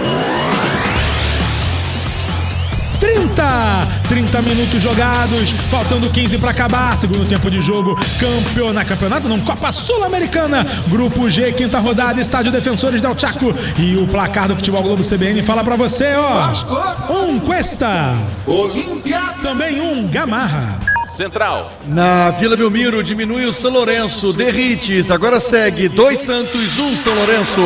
trinta, trinta minutos jogados, faltando quinze para acabar, segundo tempo de jogo, campeonato, campeonato não, Copa Sul-Americana, Grupo G, quinta rodada, Estádio Defensores Del Chaco, e o placar do Futebol Globo C B N fala pra você, ó, um Cuesta, Olímpia, também um Gamarra. Central. Na Vila Belmiro diminui o São Lourenço, Derrites, agora segue dois Santos, um São Lourenço.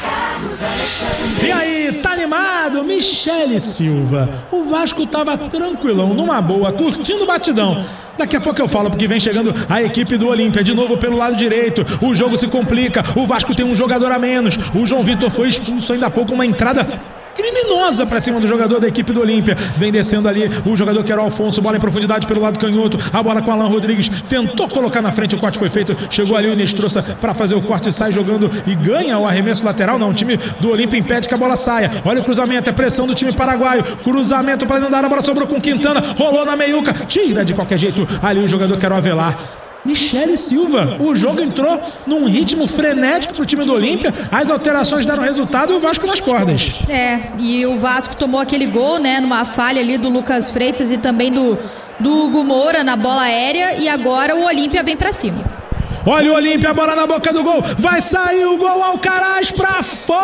E aí, tá animado? Michele Silva. O Vasco tava tranquilão, numa boa, curtindo o batidão. Daqui a pouco eu falo, porque vem chegando a equipe do Olímpia, de novo pelo lado direito. O jogo se complica, o Vasco tem um jogador a menos. O João Vitor foi expulso ainda há pouco, uma entrada criminosa pra cima do jogador da equipe do Olímpia. Vem descendo ali o jogador que era o Alfonso, bola em profundidade pelo lado canhoto, a bola com o Alan Rodrigues, tentou colocar na frente, o corte foi feito, chegou ali o Nestroça pra fazer o corte, sai jogando e ganha o arremesso lateral. Não, o time do Olímpia impede que a bola saia. Olha o cruzamento, é pressão do time paraguaio, cruzamento pra dentro da área, a bola sobrou com Quintana, rolou na meiuca, tira de qualquer jeito ali o jogador que era o Avelar. Michele Silva, o jogo entrou num ritmo frenético pro time do Olímpia, as alterações deram resultado e o Vasco nas cordas. É, e o Vasco tomou aquele gol, né, numa falha ali do Lucas Freitas e também do, do Hugo Moura na bola aérea, e agora o Olímpia vem pra cima. Olha o Olímpia, a bola na boca do gol, vai sair o gol, Alcaraz pra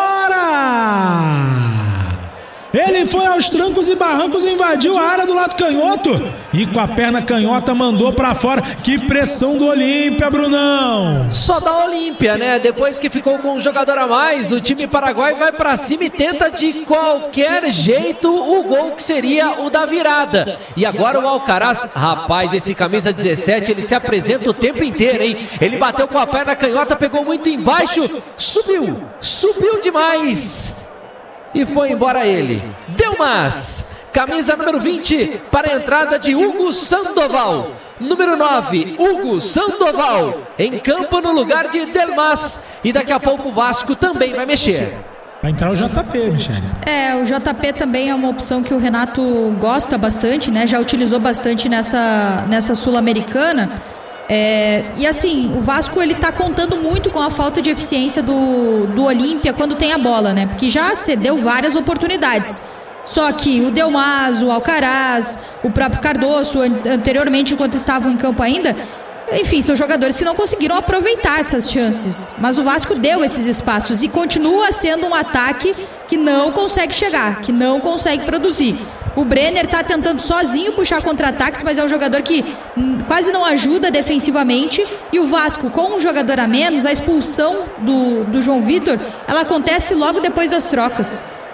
fora! Ele foi aos trancos e barrancos, invadiu a área do lado canhoto e com a perna canhota mandou pra fora. Que pressão do Olímpia, Brunão! Só da Olímpia, né? Depois que ficou com um jogador a mais, o time paraguaio vai pra cima e tenta de qualquer jeito o gol que seria o da virada. E agora o Alcaraz, rapaz, esse camisa dezessete, ele se apresenta o tempo inteiro, hein? Ele bateu com a perna canhota, pegou muito embaixo, subiu, subiu demais. E foi embora ele. Delmas, camisa número vinte, para a entrada de Hugo Sandoval. Número nove, Hugo Sandoval, em campo no lugar de Delmas. E daqui a pouco o Vasco também vai mexer. Vai entrar o J P, Michele. É, o J P também é uma opção que o Renato gosta bastante, né? Já utilizou bastante nessa, nessa Sul-Americana. É, e assim, o Vasco ele tá contando muito com a falta de eficiência do, do Olímpia quando tem a bola, né? Porque já cedeu várias oportunidades. Só que o Delmas, o Alcaraz, o próprio Cardoso, anteriormente, enquanto estavam em campo ainda, enfim, são jogadores que não conseguiram aproveitar essas chances. Mas o Vasco deu esses espaços e continua sendo um ataque que não consegue chegar, que não consegue produzir. O Brenner tá tentando sozinho puxar contra-ataques, mas é um jogador que hum, quase não ajuda defensivamente. E o Vasco, com um jogador a menos, a expulsão do, do João Vitor, ela acontece logo depois das trocas.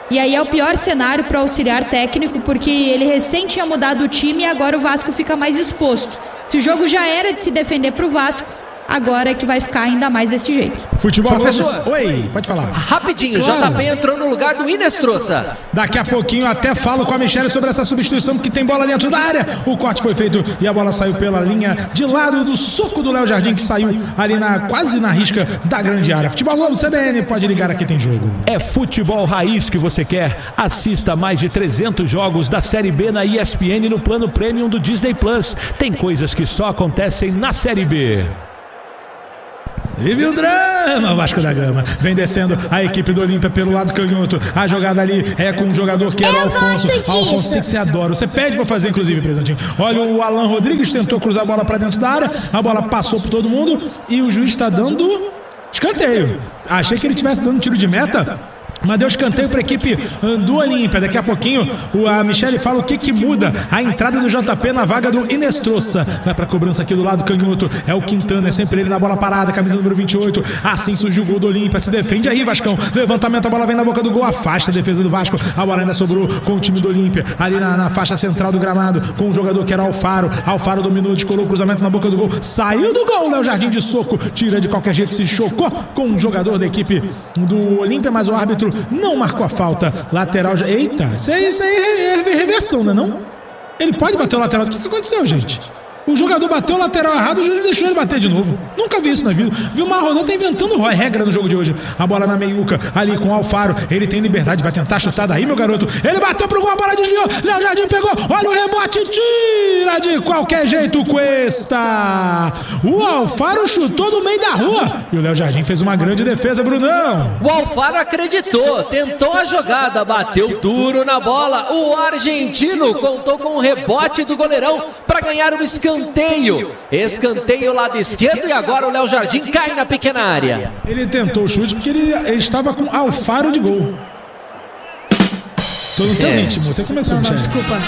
E aí é o pior cenário para o auxiliar técnico, porque ele recém tinha mudado o time e agora o Vasco fica mais exposto. Se o jogo já era de se defender para o Vasco, agora é que vai ficar ainda mais desse jeito. Futebol, professor. Oi, pode falar. Rapidinho, Claro. J P entrou no lugar do Inestrosa. Daqui a pouquinho até falo com a Michele sobre essa substituição, que tem bola dentro da área. O corte foi feito e a bola saiu pela linha de lado do soco do Léo Jardim, que saiu ali na, quase na risca da grande área. Futebol Globo C B N, pode ligar, aqui tem jogo. É futebol raiz que você quer? Assista mais de trezentos jogos da Série B na E S P N no plano Premium do Disney Plus. Tem coisas que só acontecem na Série B. Vive o drama, o Vasco da Gama. Vem descendo a equipe do Olímpia pelo lado canhoto. A jogada ali é com um jogador que era o Alfonso. Alfonso, que você adora. Você pede pra fazer, inclusive, presentinho. Olha, o Alan Rodrigues tentou cruzar a bola pra dentro da área. A bola passou por todo mundo e o juiz tá dando escanteio. Achei que ele estivesse dando tiro de meta, mas deu escanteio para a equipe do Olímpia. Daqui a pouquinho a Michele fala o que que muda a entrada do J P na vaga do Inestrosa. Vai para a cobrança aqui do lado canhoto. É o Quintana, é sempre ele na bola parada, camisa número vinte e oito. Assim surgiu o gol do Olímpia. Se defende aí, Vascão. Levantamento, a bola vem na boca do gol. Afasta a defesa do Vasco. A bola ainda sobrou com o time do Olímpia. Ali na, na faixa central do gramado, com o jogador que era Alfaro. Alfaro dominou, descolou o cruzamento na boca do gol. Saiu do gol, Léo Jardim de soco. Tira de qualquer jeito, se chocou com o jogador da equipe do Olímpia, mas o árbitro não marcou a falta. Lateral já. Eita, isso aí, isso aí é reversão, não é não? Ele pode bater o lateral. O que, que aconteceu, gente? O jogador bateu o lateral errado, o juiz deixou ele bater de novo. Nunca vi isso na vida. Vilmar Rodão tá inventando regra no jogo de hoje. A bola na meiuca, ali com o Alfaro. Ele tem liberdade, vai tentar chutar daí, meu garoto. Ele bateu pro gol, a bola desviou. Léo Jardim pegou. Olha o rebote, tira de qualquer jeito, Cuesta. O Alfaro chutou do meio da rua. E o Léo Jardim fez uma grande defesa, Brunão. O Alfaro acreditou, tentou a jogada, bateu duro na bola. O argentino contou com o rebote do goleirão para ganhar o escanteio. Escanteio, escanteio lado esquerdo, e agora o Léo Jardim cai na pequena área. Ele tentou o chute porque ele, ele estava com Alfaro de gol. Tô no teu É. ritmo, você começou, Não, não, Michele. desculpa.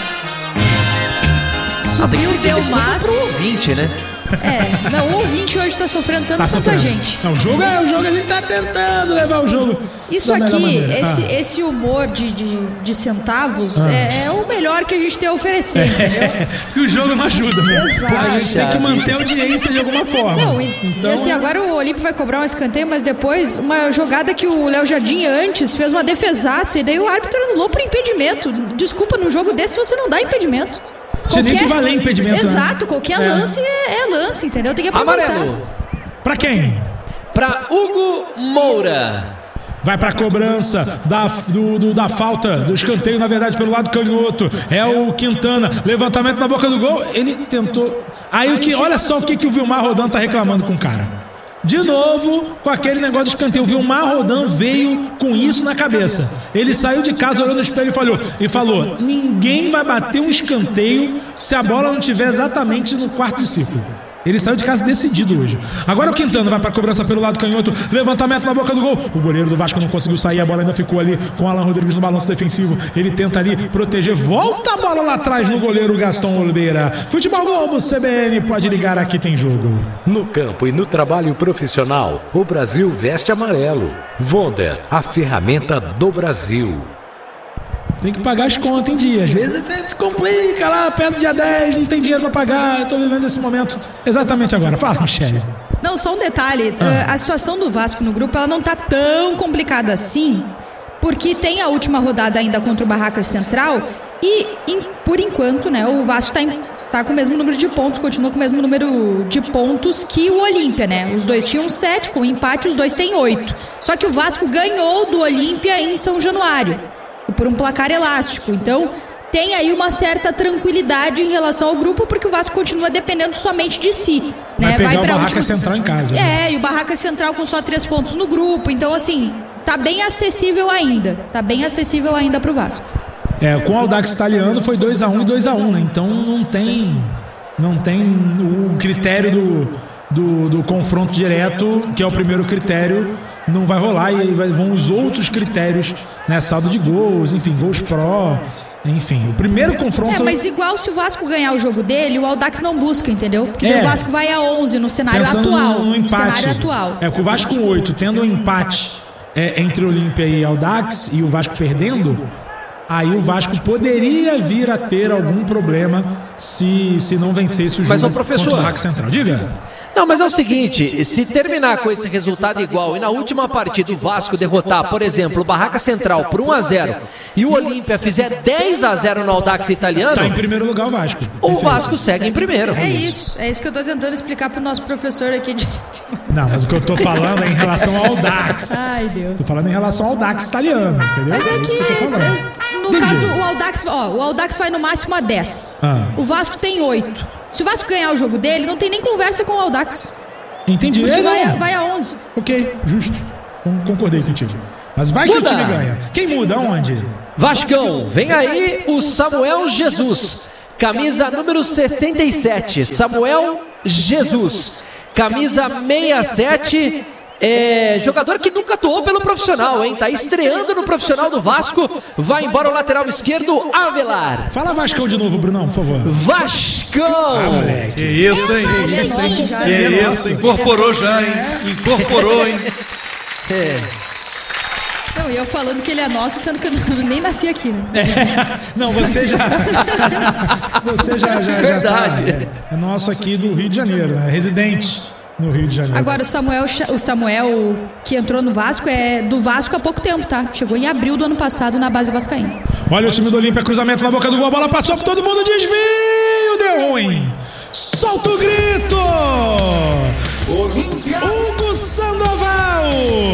Só tem Subiu, que pedir deu desculpa mas. pro ouvinte, né? É, não, o ouvinte hoje tá sofrendo tanto Tá quanto a sofrendo. gente. Não, o jogo é o jogo, ele tá tentando levar o jogo. Isso da melhor aqui, maneira. esse, Ah. esse humor de, de, de centavos Ah. é, é o melhor que a gente tem a oferecer, entendeu? Que o jogo não ajuda, né? Exato. A gente tem que manter a audiência de alguma forma. Não, e, então, e assim, agora o Olímpio vai cobrar um escanteio, mas depois uma jogada que o Léo Jardim antes fez uma defesaça e daí o árbitro anulou por impedimento. Desculpa, num jogo desse você não dá impedimento. Tinha nem que valer impedimento, né? Exato, qualquer É. lance é, é lance, entendeu? Tem que aproveitar. Amarelo pra quem? para Hugo Moura. Vai pra cobrança da, do, do- da falta, do escanteio, na verdade, pelo lado canhoto. É o Quintana. Levantamento na boca do gol. Ele tentou. Aí o que. Olha só o que, que o Vilmar Rodan tá reclamando com o cara. De novo, com aquele negócio de escanteio. O Vilmar Rodan veio com isso na cabeça. Ele saiu de casa, olhou no espelho e falou, e falou: ninguém vai bater um escanteio se a bola não estiver exatamente no quarto de círculo. Ele saiu de casa decidido hoje. Agora o Quintana vai para a cobrança pelo lado canhoto. Levantamento na boca do gol. O goleiro do Vasco não conseguiu sair. A bola ainda ficou ali com o Alan Rodrigues no balanço defensivo. Ele tenta ali proteger. Volta a bola lá atrás no goleiro Gaston Oliveira. Futebol Globo C B N. Pode ligar, aqui tem jogo. No campo e no trabalho profissional, o Brasil veste amarelo. Wonder, a ferramenta do Brasil. Tem que pagar as contas em dia. Às vezes você se complica lá, perto do dia dez, não tem dinheiro para pagar. Eu tô vivendo esse momento exatamente agora. Fala, Michele. Não, só um detalhe. Ah. A situação do Vasco no grupo, ela não tá tão complicada assim, porque tem a última rodada ainda contra o Barracas Central e, em- por enquanto, né, o Vasco tá, em- tá com o mesmo número de pontos, continua com o mesmo número de pontos que o Olímpia, né? Os dois tinham sete, com o empate os dois têm oito. Só que o Vasco ganhou do Olímpia em São Januário, por um placar elástico. Então, tem aí uma certa tranquilidade em relação ao grupo, porque o Vasco continua dependendo somente de si. Vai né? pegar o pra Barraca última- Central em casa. né? É, e o Barraca Central com só três pontos no grupo. Então, assim, tá bem acessível ainda. Tá bem acessível ainda pro Vasco. É, com o Audax Italiano foi dois a um e dois a um, né? Então não tem, não tem o critério do, do, do confronto direto, que é o primeiro critério, não vai rolar. E aí vai- vão os outros critérios, né? Saldo de gols, enfim, gols pró, enfim. O primeiro confronto... É, mas igual se o Vasco ganhar o jogo dele, o Audax não busca, entendeu? Porque É. o Vasco vai a onze no cenário Pensando atual. no, no empate. cenário atual. É, com o Vasco com oito, tendo um empate é, entre Olímpia e Audax e o Vasco perdendo, aí o Vasco poderia vir a ter algum problema se, se não vencesse o jogo Mas, ô, professor, contra o Barraca Central. Diga. Não, mas é o seguinte, se terminar com esse resultado igual e na última partida o Vasco derrotar, por exemplo, o Barraca Central por um a zero e o Olímpia fizer dez a zero no Audax Italiano... Tá em primeiro lugar o Vasco. O Vasco segue em primeiro. É isso, é isso que eu tô tentando explicar pro nosso professor aqui de... Não, mas o que eu tô falando é em relação ao Audax. Ai, Deus. Tô falando em relação ao Audax italiano, entendeu? Mas é, é isso que, que eu tô falando. eu, no Entendi. caso, o Audax, ó, o Audax vai no máximo a dez. Ah. O Vasco tem oito. Se o Vasco ganhar o jogo dele, não tem nem conversa com o Audax. Entendi. Porque É, vai, não. vai a onze. Ok, justo. Com- Concordei contigo. Mas vai que Muda. o time ganha. Quem muda? Onde? Vascão, vem aí o Samuel Jesus, camisa número sessenta e sete, Samuel Jesus, camisa sessenta e sete, é, jogador que nunca atuou pelo profissional, hein? Tá estreando no profissional do Vasco, vai embora o lateral esquerdo, Avelar. Fala Vascão de novo, Brunão, por favor. Vascão! Ah, moleque. Que isso, hein? Ele é nosso já. Que isso, incorporou já, hein? Incorporou, hein? É. Não, e eu falando que ele é nosso, sendo que eu nem nasci aqui, né? É, não, você já. Você já, já, Verdade. já tá, é, é nosso aqui do Rio de Janeiro, né? Residente no Rio de Janeiro. Agora, o Samuel, o Samuel que entrou no Vasco é do Vasco há pouco tempo, tá? Chegou em abril do ano passado na base vascaína. Olha o time do Olímpia, cruzamento na boca do gol, a bola passou por todo mundo, desvio, deu ruim. Solta o grito! Olímpia! Hugo Sandoval!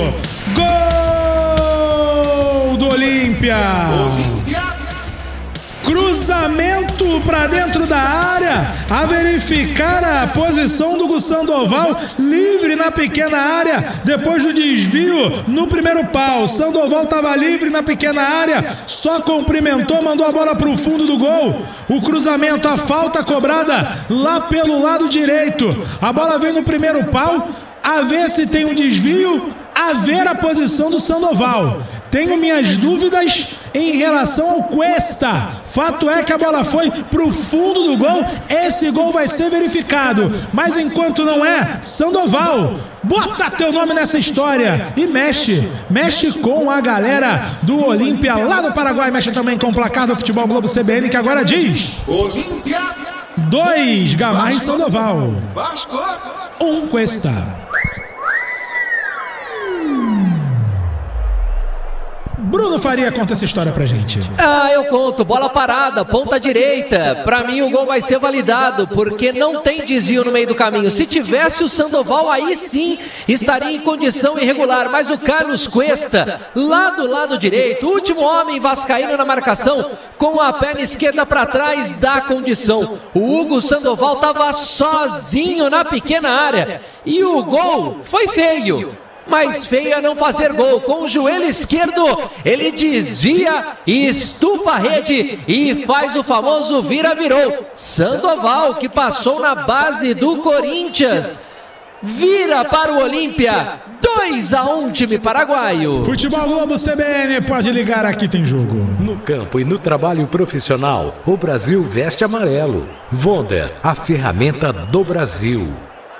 Gol do Olímpia! Olímpia! Cruzamento para dentro da área, a verificar a posição do Hugo Sandoval, livre na pequena área, depois do desvio no primeiro pau. Sandoval estava livre na pequena área, só cumprimentou, mandou a bola para o fundo do gol. O cruzamento, a falta cobrada lá pelo lado direito. A bola vem no primeiro pau, a ver se tem um desvio, a ver a posição do Sandoval. Tenho minhas dúvidas em relação ao Cuesta. Fato é que a bola foi pro fundo do gol. Esse gol vai ser verificado. Mas enquanto não é, Sandoval, bota teu nome nessa história e mexe. Mexe com a galera do Olímpia lá no Paraguai. Mexe também com o placar do Futebol Globo C B N, que agora diz: Olímpia! dois Gamay Sandoval, Vasco! um Cuesta. Bruno Faria conta essa história pra gente. Ah, eu conto. Bola parada, ponta direita. Pra mim o gol vai ser validado, porque não tem desvio no meio do caminho. Se tivesse o Sandoval, aí sim estaria em condição irregular. Mas o Carlos Cuesta, lá do lado direito, último homem vascaíno na marcação, com a perna esquerda pra trás, dá condição. O Hugo Sandoval tava sozinho na pequena área. E o gol foi feio. Mas feio é não fazer gol. Com o joelho esquerdo, ele desvia e estufa a rede e faz o famoso vira-virou. Sandoval, que passou na base do Corinthians, vira para o Olímpia. dois a um, time paraguaio. Futebol Globo C B N, pode ligar, aqui tem jogo. No campo e no trabalho profissional, o Brasil veste amarelo. Wonder, a ferramenta do Brasil.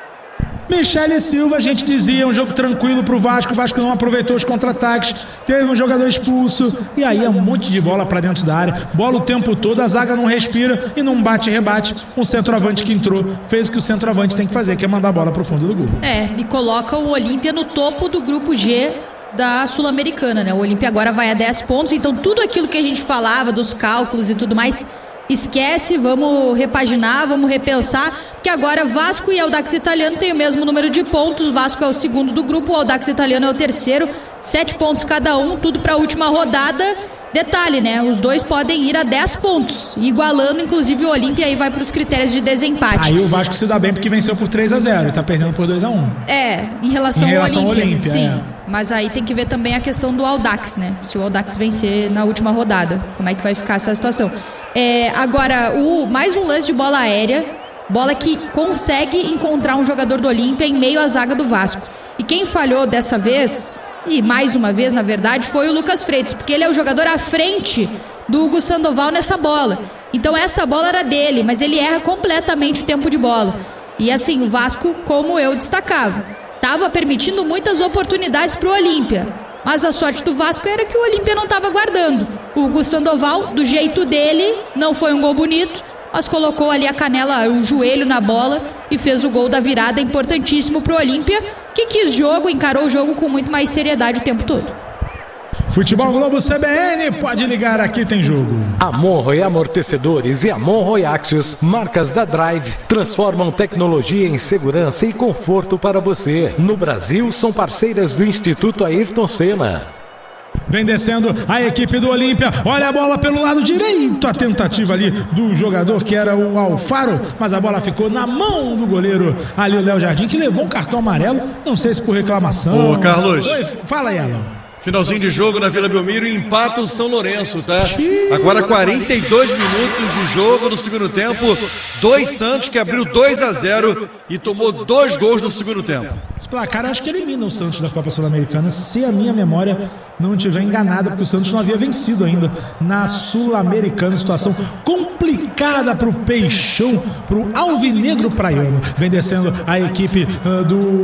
Michele Silva, a gente dizia, um jogo tranquilo pro Vasco. O Vasco não aproveitou os contra-ataques, teve um jogador expulso, e aí é um monte de bola pra dentro da área, bola o tempo todo, a zaga não respira e não bate-rebate. Um centroavante que entrou fez o que o centroavante tem que fazer, que é mandar a bola pro fundo do gol. É, e coloca o Olímpia no topo do grupo G da Sul-Americana, né? O Olímpia agora vai a dez pontos, então tudo aquilo que a gente falava dos cálculos e tudo mais, esquece, vamos repaginar, vamos repensar, porque agora Vasco e Audax Italiano têm o mesmo número de pontos. Vasco é o segundo do grupo, o Audax Italiano é o terceiro, sete pontos cada um, tudo para a última rodada. Detalhe, né? Os dois podem ir a dez pontos, igualando inclusive o Olímpia, aí vai para os critérios de desempate. Aí o Vasco se dá bem porque venceu por três a zero e tá perdendo por dois a um. É, em relação, Em relação ao ao Olímpia, Olímpia, sim. é. Mas aí tem que ver também a questão do Audax, né? Se o Audax vencer na última rodada, como é que vai ficar essa situação? É, agora, o, mais um lance de bola aérea, bola que consegue encontrar um jogador do Olímpia em meio à zaga do Vasco. E quem falhou dessa vez, e mais uma vez, na verdade, foi o Lucas Freitas, porque ele é o jogador à frente do Hugo Sandoval nessa bola. Então essa bola era dele, mas ele erra completamente o tempo de bola. E assim, o Vasco, como eu destacava, estava permitindo muitas oportunidades para o Olímpia. Mas a sorte do Vasco era que o Olímpia não estava guardando. O Hugo Sandoval, do jeito dele, não foi um gol bonito, mas colocou ali a canela, o joelho na bola e fez o gol da virada, importantíssimo pro Olímpia, que quis jogo, encarou o jogo com muito mais seriedade o tempo todo. Futebol Globo C B N, pode ligar, aqui tem jogo. Amonroe Amortecedores e Amonroe Axios, marcas da Drive, transformam tecnologia em segurança e conforto para você. No Brasil, são parceiras do Instituto Ayrton Senna. Vem descendo a equipe do Olímpia, olha a bola pelo lado direito, a tentativa ali do jogador que era o Alfaro, mas a bola ficou na mão do goleiro ali, o Léo Jardim, que levou um cartão amarelo, não sei se por reclamação. Ô, Carlos. Oi, fala aí, Alan. Finalzinho de jogo na Vila Belmiro e empata o São Lourenço, tá? Agora quarenta e dois minutos de jogo no segundo tempo. Dois Santos que abriu dois a zero e tomou dois gols no segundo tempo. Esse placar acho que elimina o Santos da Copa Sul-Americana, se a minha memória não estiver enganada, porque o Santos não havia vencido ainda na Sul-Americana. Situação complicada para o Peixão, para o Alvinegro Praiano. Vem descendo a equipe uh,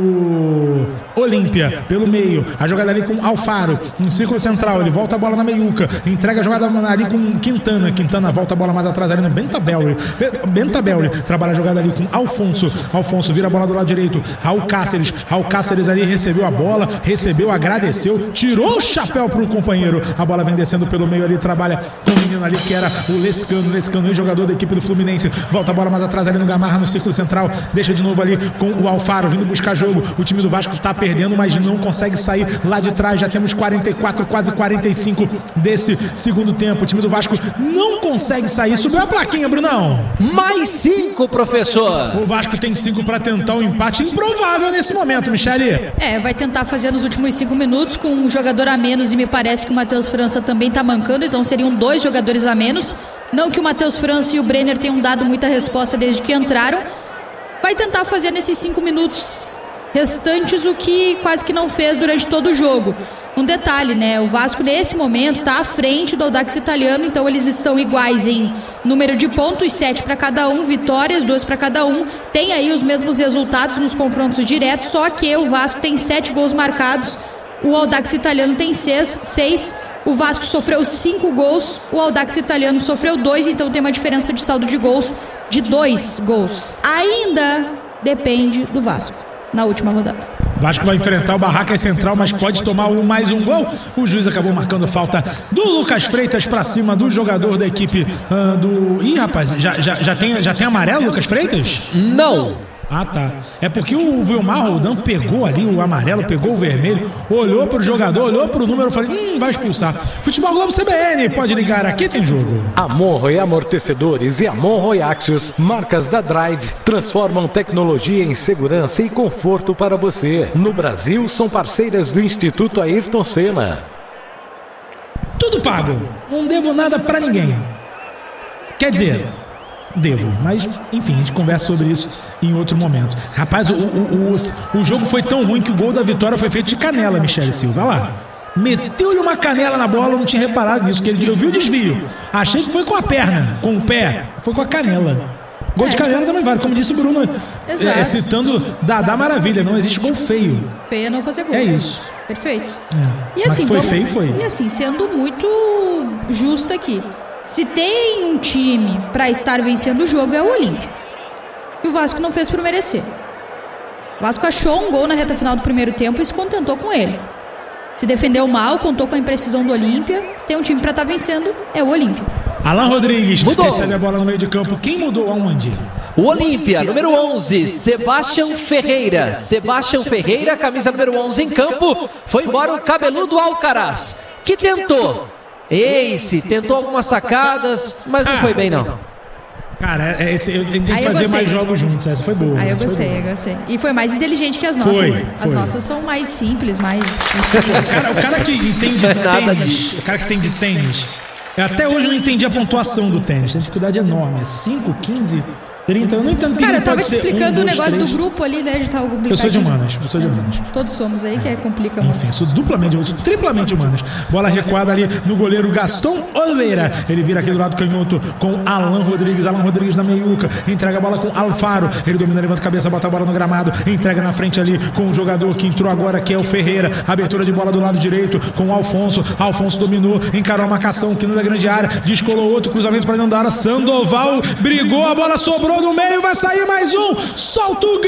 do Olímpia pelo meio. A jogada ali com Alfaro, um círculo central. Ele volta a bola na meiuca, entrega a jogada ali com Quintana. Quintana volta a bola mais atrás ali no Bentabelli. Bentabelli trabalha a jogada ali com Alfonso. Alfonso vira a bola do lado direito. Raul Cáceres. Raul Cáceres ali recebeu a bola, recebeu, agradeceu, tirou o chapéu pro companheiro. A bola vem descendo pelo meio ali, trabalha com o menino ali que era o Lescano. Lescano, jogador da equipe do Fluminense. Volta a bola mais atrás ali no Gamarra, no círculo central. Deixa de novo ali com o Alfaro, vindo buscar jogo. O time do Vasco tá perdendo, mas não consegue sair lá de trás. Já temos quarenta e quatro, quase quarenta e cinco desse segundo tempo. O time do Vasco não consegue sair. Subiu a plaquinha, Brunão. Mais cinco, professor. O Vasco tem cinco para tentar um empate improvável nesse momento, Michele. É, vai tentar fazer nos últimos cinco minutos com um jogador a menos e me parece que o Matheus França também tá mancando, então seriam dois jogadores a menos. Não que o Matheus França e o Brenner tenham dado muita resposta desde que entraram. Vai tentar fazer nesses cinco minutos restantes o que quase que não fez durante todo o jogo. Um detalhe, né? O Vasco nesse momento está à frente do Audax Italiano, então eles estão iguais em número de pontos, sete para cada um, vitórias, duas para cada um. Tem aí os mesmos resultados nos confrontos diretos, só que o Vasco tem sete gols marcados, o Audax Italiano tem seis, seis. O Vasco sofreu cinco gols, o Audax Italiano sofreu dois, então tem uma diferença de saldo de gols de dois gols. Ainda depende do Vasco na última rodada. Vasco vai enfrentar o Barracas Central, mas pode tomar um, mais um gol. O juiz acabou marcando falta do Lucas Freitas para cima do jogador da equipe uh, do... Ih, rapaz, já, já, já, tem, já tem amarelo, Lucas Freitas? Não. Ah, tá. É porque o Vilmar Roldan pegou ali o amarelo, pegou o vermelho, olhou pro jogador, olhou pro número e falou, hum, vai expulsar. Futebol Globo C B N, pode ligar, aqui tem jogo. Amonroe Amortecedores e Amonroe Axios, marcas da Drive, transformam tecnologia em segurança e conforto para você. No Brasil, são parceiras do Instituto Ayrton Senna. Tudo pago. Não devo nada pra ninguém. Quer dizer... Devo, mas enfim, a gente conversa sobre isso em outro momento. Rapaz, o, o, o, o jogo foi tão ruim que o gol da vitória foi feito de canela, Michele Silva. Olha lá, meteu-lhe uma canela na bola, eu não tinha reparado nisso, que ele, eu vi o desvio, achei que foi com a perna, com o pé, foi com a canela. Gol é, de canela também vale, como disse o Bruno, é, citando Dadá Maravilha, não existe gol feio. Feio é não fazer gol. É isso. Perfeito. É. E assim, mas foi vamos, feio, foi. E assim, sendo muito justa aqui, se tem um time para estar vencendo o jogo é o Olímpia. E o Vasco não fez por merecer. O Vasco achou um gol na reta final do primeiro tempo e se contentou com ele. Se defendeu mal, contou com a imprecisão do Olímpia. Se tem um time para estar vencendo, é o Olímpia. Alan Rodrigues mudou. Recebe a bola no meio de campo. Quem mudou aonde? O Olímpia, número onze, Sebastião Ferreira. Sebastião Ferreira, camisa número onze em campo. Foi embora o cabeludo Alcaraz, que tentou. Ace, tentou algumas sacadas, mas não ah, foi bem não. Cara, esse, eu tenho que Aí fazer mais jogos juntos, essa foi boa. Aí eu gostei, eu gostei. E foi mais inteligente que as nossas, foi, né? As foi. nossas são mais simples, mais... o, cara, o cara que entende de tênis, o cara que tem de tênis, eu até hoje não entendi a pontuação do tênis, tem dificuldade enorme, é cinco, quinze, trinta, eu não entendo que Cara, não eu tava pode te ser explicando um, o dois, negócio três. do grupo ali, né? Já tava complicado. Eu sou de humanas, eu sou de humanas. Todos somos aí, que é, complica muito. Enfim, sou duplamente, eu sou triplamente humanas. Bola recuada ali no goleiro Gaston Oliveira. Ele vira aqui do lado canhoto com Alan Rodrigues. Alan Rodrigues na meiuca. Entrega a bola com Alfaro. Ele domina, levanta a cabeça, bota a bola no gramado. Entrega na frente ali com o jogador que entrou agora, que é o Ferreira. Abertura de bola do lado direito com o Alfonso. Alfonso dominou, encarou a marcação, que não da grande área. Descolou outro cruzamento para dentro da área. Sandoval brigou, a bola sobrou no meio. Vai sair mais um. Solta o